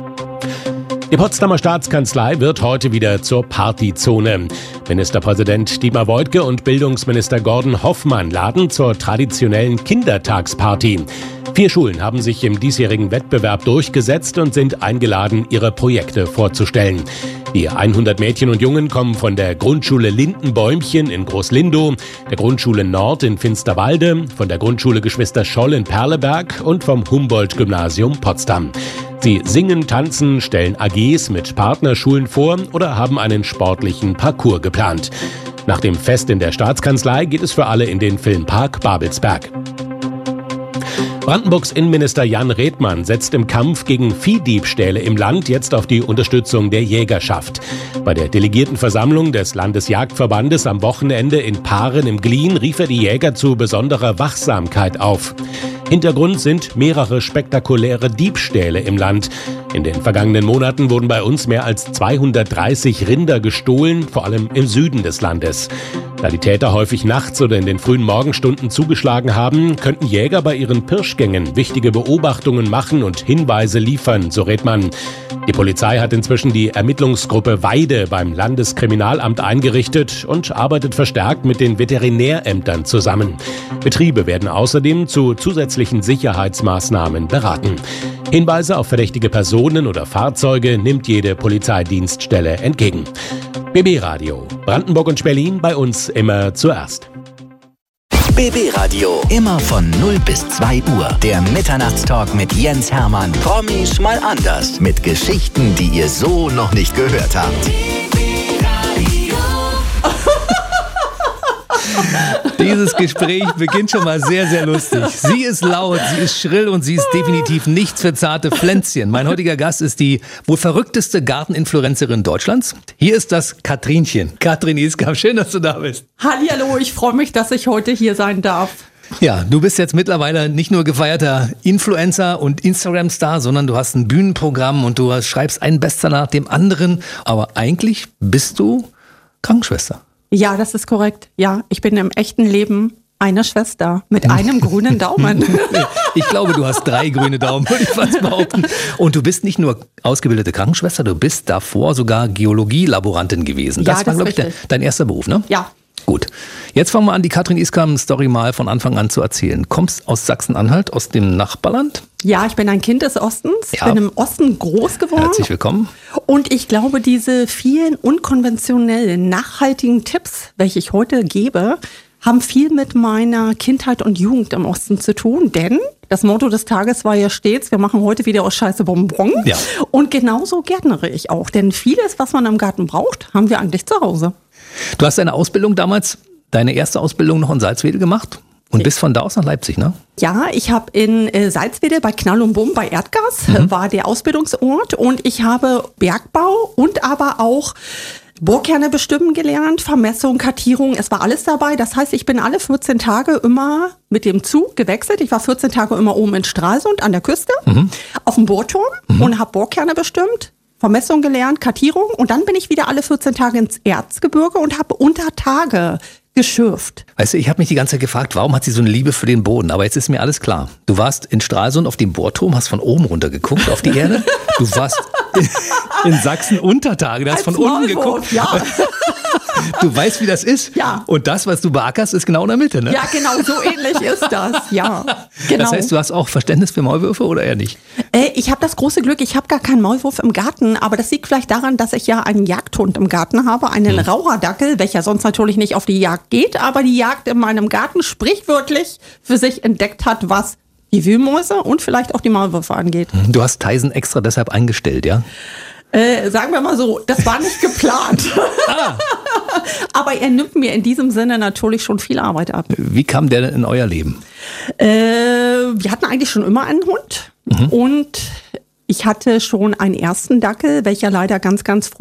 Die Potsdamer Staatskanzlei wird heute wieder zur Partyzone. Ministerpräsident Dietmar Woidke und Bildungsminister Gordon Hoffmann laden zur traditionellen Kindertagsparty. Vier Schulen haben sich im diesjährigen Wettbewerb durchgesetzt und sind eingeladen, ihre Projekte vorzustellen. Die hundert Mädchen und Jungen kommen von der Grundschule Lindenbäumchen in Großlindow, der Grundschule Nord in Finsterwalde, von der Grundschule Geschwister Scholl in Perleberg und vom Humboldt-Gymnasium Potsdam. Sie singen, tanzen, stellen A Gs mit Partnerschulen vor oder haben einen sportlichen Parcours geplant. Nach dem Fest in der Staatskanzlei geht es für alle in den Filmpark Babelsberg. Brandenburgs Innenminister Jan Redmann setzt im Kampf gegen Viehdiebstähle im Land jetzt auf die Unterstützung der Jägerschaft. Bei der Delegiertenversammlung des Landesjagdverbandes am Wochenende in Paaren im Glien rief er die Jäger zu besonderer Wachsamkeit auf. Hintergrund sind mehrere spektakuläre Diebstähle im Land. In den vergangenen Monaten wurden bei uns mehr als zweihundertdreißig Rinder gestohlen, vor allem im Süden des Landes. Da die Täter häufig nachts oder in den frühen Morgenstunden zugeschlagen haben, könnten Jäger bei ihren Pirschgängen wichtige Beobachtungen machen und Hinweise liefern, so Redmann. Die Polizei hat inzwischen die Ermittlungsgruppe Weide beim Landeskriminalamt eingerichtet und arbeitet verstärkt mit den Veterinärämtern zusammen. Betriebe werden außerdem zu zusätzlichen Sicherheitsmaßnahmen beraten. Hinweise auf verdächtige Personen oder Fahrzeuge nimmt jede Polizeidienststelle entgegen. B B Radio, Brandenburg und Berlin, bei uns immer zuerst. B B Radio, immer von null bis zwei Uhr. Der Mitternachtstalk mit Jens Hermann. Promis mal anders. Mit Geschichten, die ihr so noch nicht gehört habt. Dieses Gespräch beginnt schon mal sehr, sehr lustig. Sie ist laut, sie ist schrill und sie ist definitiv nichts für zarte Pflänzchen. Mein heutiger Gast ist die wohl verrückteste Garteninfluencerin Deutschlands. Hier ist das Katrinchen. Katrin Iskam, schön, dass du da bist. Hallihallo, ich freue mich, dass ich heute hier sein darf. Ja, du bist jetzt mittlerweile nicht nur gefeierter Influencer und Instagram-Star, sondern du hast ein Bühnenprogramm und du schreibst einen Bestseller nach dem anderen. Aber eigentlich bist du Krankenschwester. Ja, das ist korrekt. Ja, ich bin im echten Leben eine Schwester mit einem grünen Daumen. Ich glaube, du hast drei grüne Daumen, würde ich fast behaupten. Und du bist nicht nur ausgebildete Krankenschwester, du bist davor sogar Geologielaborantin gewesen. Das, ja, das war, glaube ich, richtig. dein erster Beruf, ne? Ja. Gut. Jetzt fangen wir an, die Katrin Iskam-Story mal von Anfang an zu erzählen. Kommst aus Sachsen-Anhalt, aus dem Nachbarland? Ja, ich bin ein Kind des Ostens, Ja. bin im Osten groß geworden. Herzlich willkommen. Und ich glaube, diese vielen unkonventionellen, nachhaltigen Tipps, welche ich heute gebe, haben viel mit meiner Kindheit und Jugend im Osten zu tun. Denn das Motto des Tages war ja stets, wir machen heute wieder aus Scheiße Bonbon. Ja. Und genauso gärtnere ich auch. Denn vieles, was man im Garten braucht, haben wir eigentlich zu Hause. Du hast deine Ausbildung damals, deine erste Ausbildung noch in Salzwedel gemacht und bist von da aus nach Leipzig, ne? Ja, ich habe in äh, Salzwedel bei Knall und Bumm bei Erdgas, mhm. war der Ausbildungsort und ich habe Bergbau und aber auch Bohrkerne bestimmen gelernt, Vermessung, Kartierung, es war alles dabei. Das heißt, ich bin alle vierzehn Tage immer mit dem Zug gewechselt. Ich war vierzehn Tage immer oben in Stralsund an der Küste, mhm. auf dem Bohrturm mhm. und habe Bohrkerne bestimmt, Vermessung gelernt, Kartierung. Und dann bin ich wieder alle vierzehn Tage ins Erzgebirge und habe unter Tage geschürft. Weißt du, ich habe mich die ganze Zeit gefragt, warum hat sie so eine Liebe für den Boden? Aber jetzt ist mir alles klar. Du warst in Stralsund auf dem Bohrturm, hast von oben runter geguckt auf die Erde. Du warst in, in Sachsen Untertage, du hast von unten geguckt. Ja. Du weißt, wie das ist. Ja. Und das, was du beackerst, ist genau in der Mitte, ne? Ja, genau, so ähnlich ist das. Ja, genau. Das heißt, du hast auch Verständnis für Maulwürfe oder eher nicht? Äh, ich habe das große Glück, ich habe gar keinen Maulwurf im Garten, aber das liegt vielleicht daran, dass ich ja einen Jagdhund im Garten habe, einen hm. Rauherdackel, welcher sonst natürlich nicht auf die Jagd geht, aber die Jagd in meinem Garten sprichwörtlich für sich entdeckt hat, was die Wühlmäuse und vielleicht auch die Maulwürfe angeht. Du hast Tyson extra deshalb eingestellt, ja? Äh, sagen wir mal so, das war nicht geplant. Ah. Aber er nimmt mir in diesem Sinne natürlich schon viel Arbeit ab. Wie kam der denn in euer Leben? Äh, wir hatten eigentlich schon immer einen Hund. Mhm. Und ich hatte schon einen ersten Dackel, welcher leider ganz, ganz früh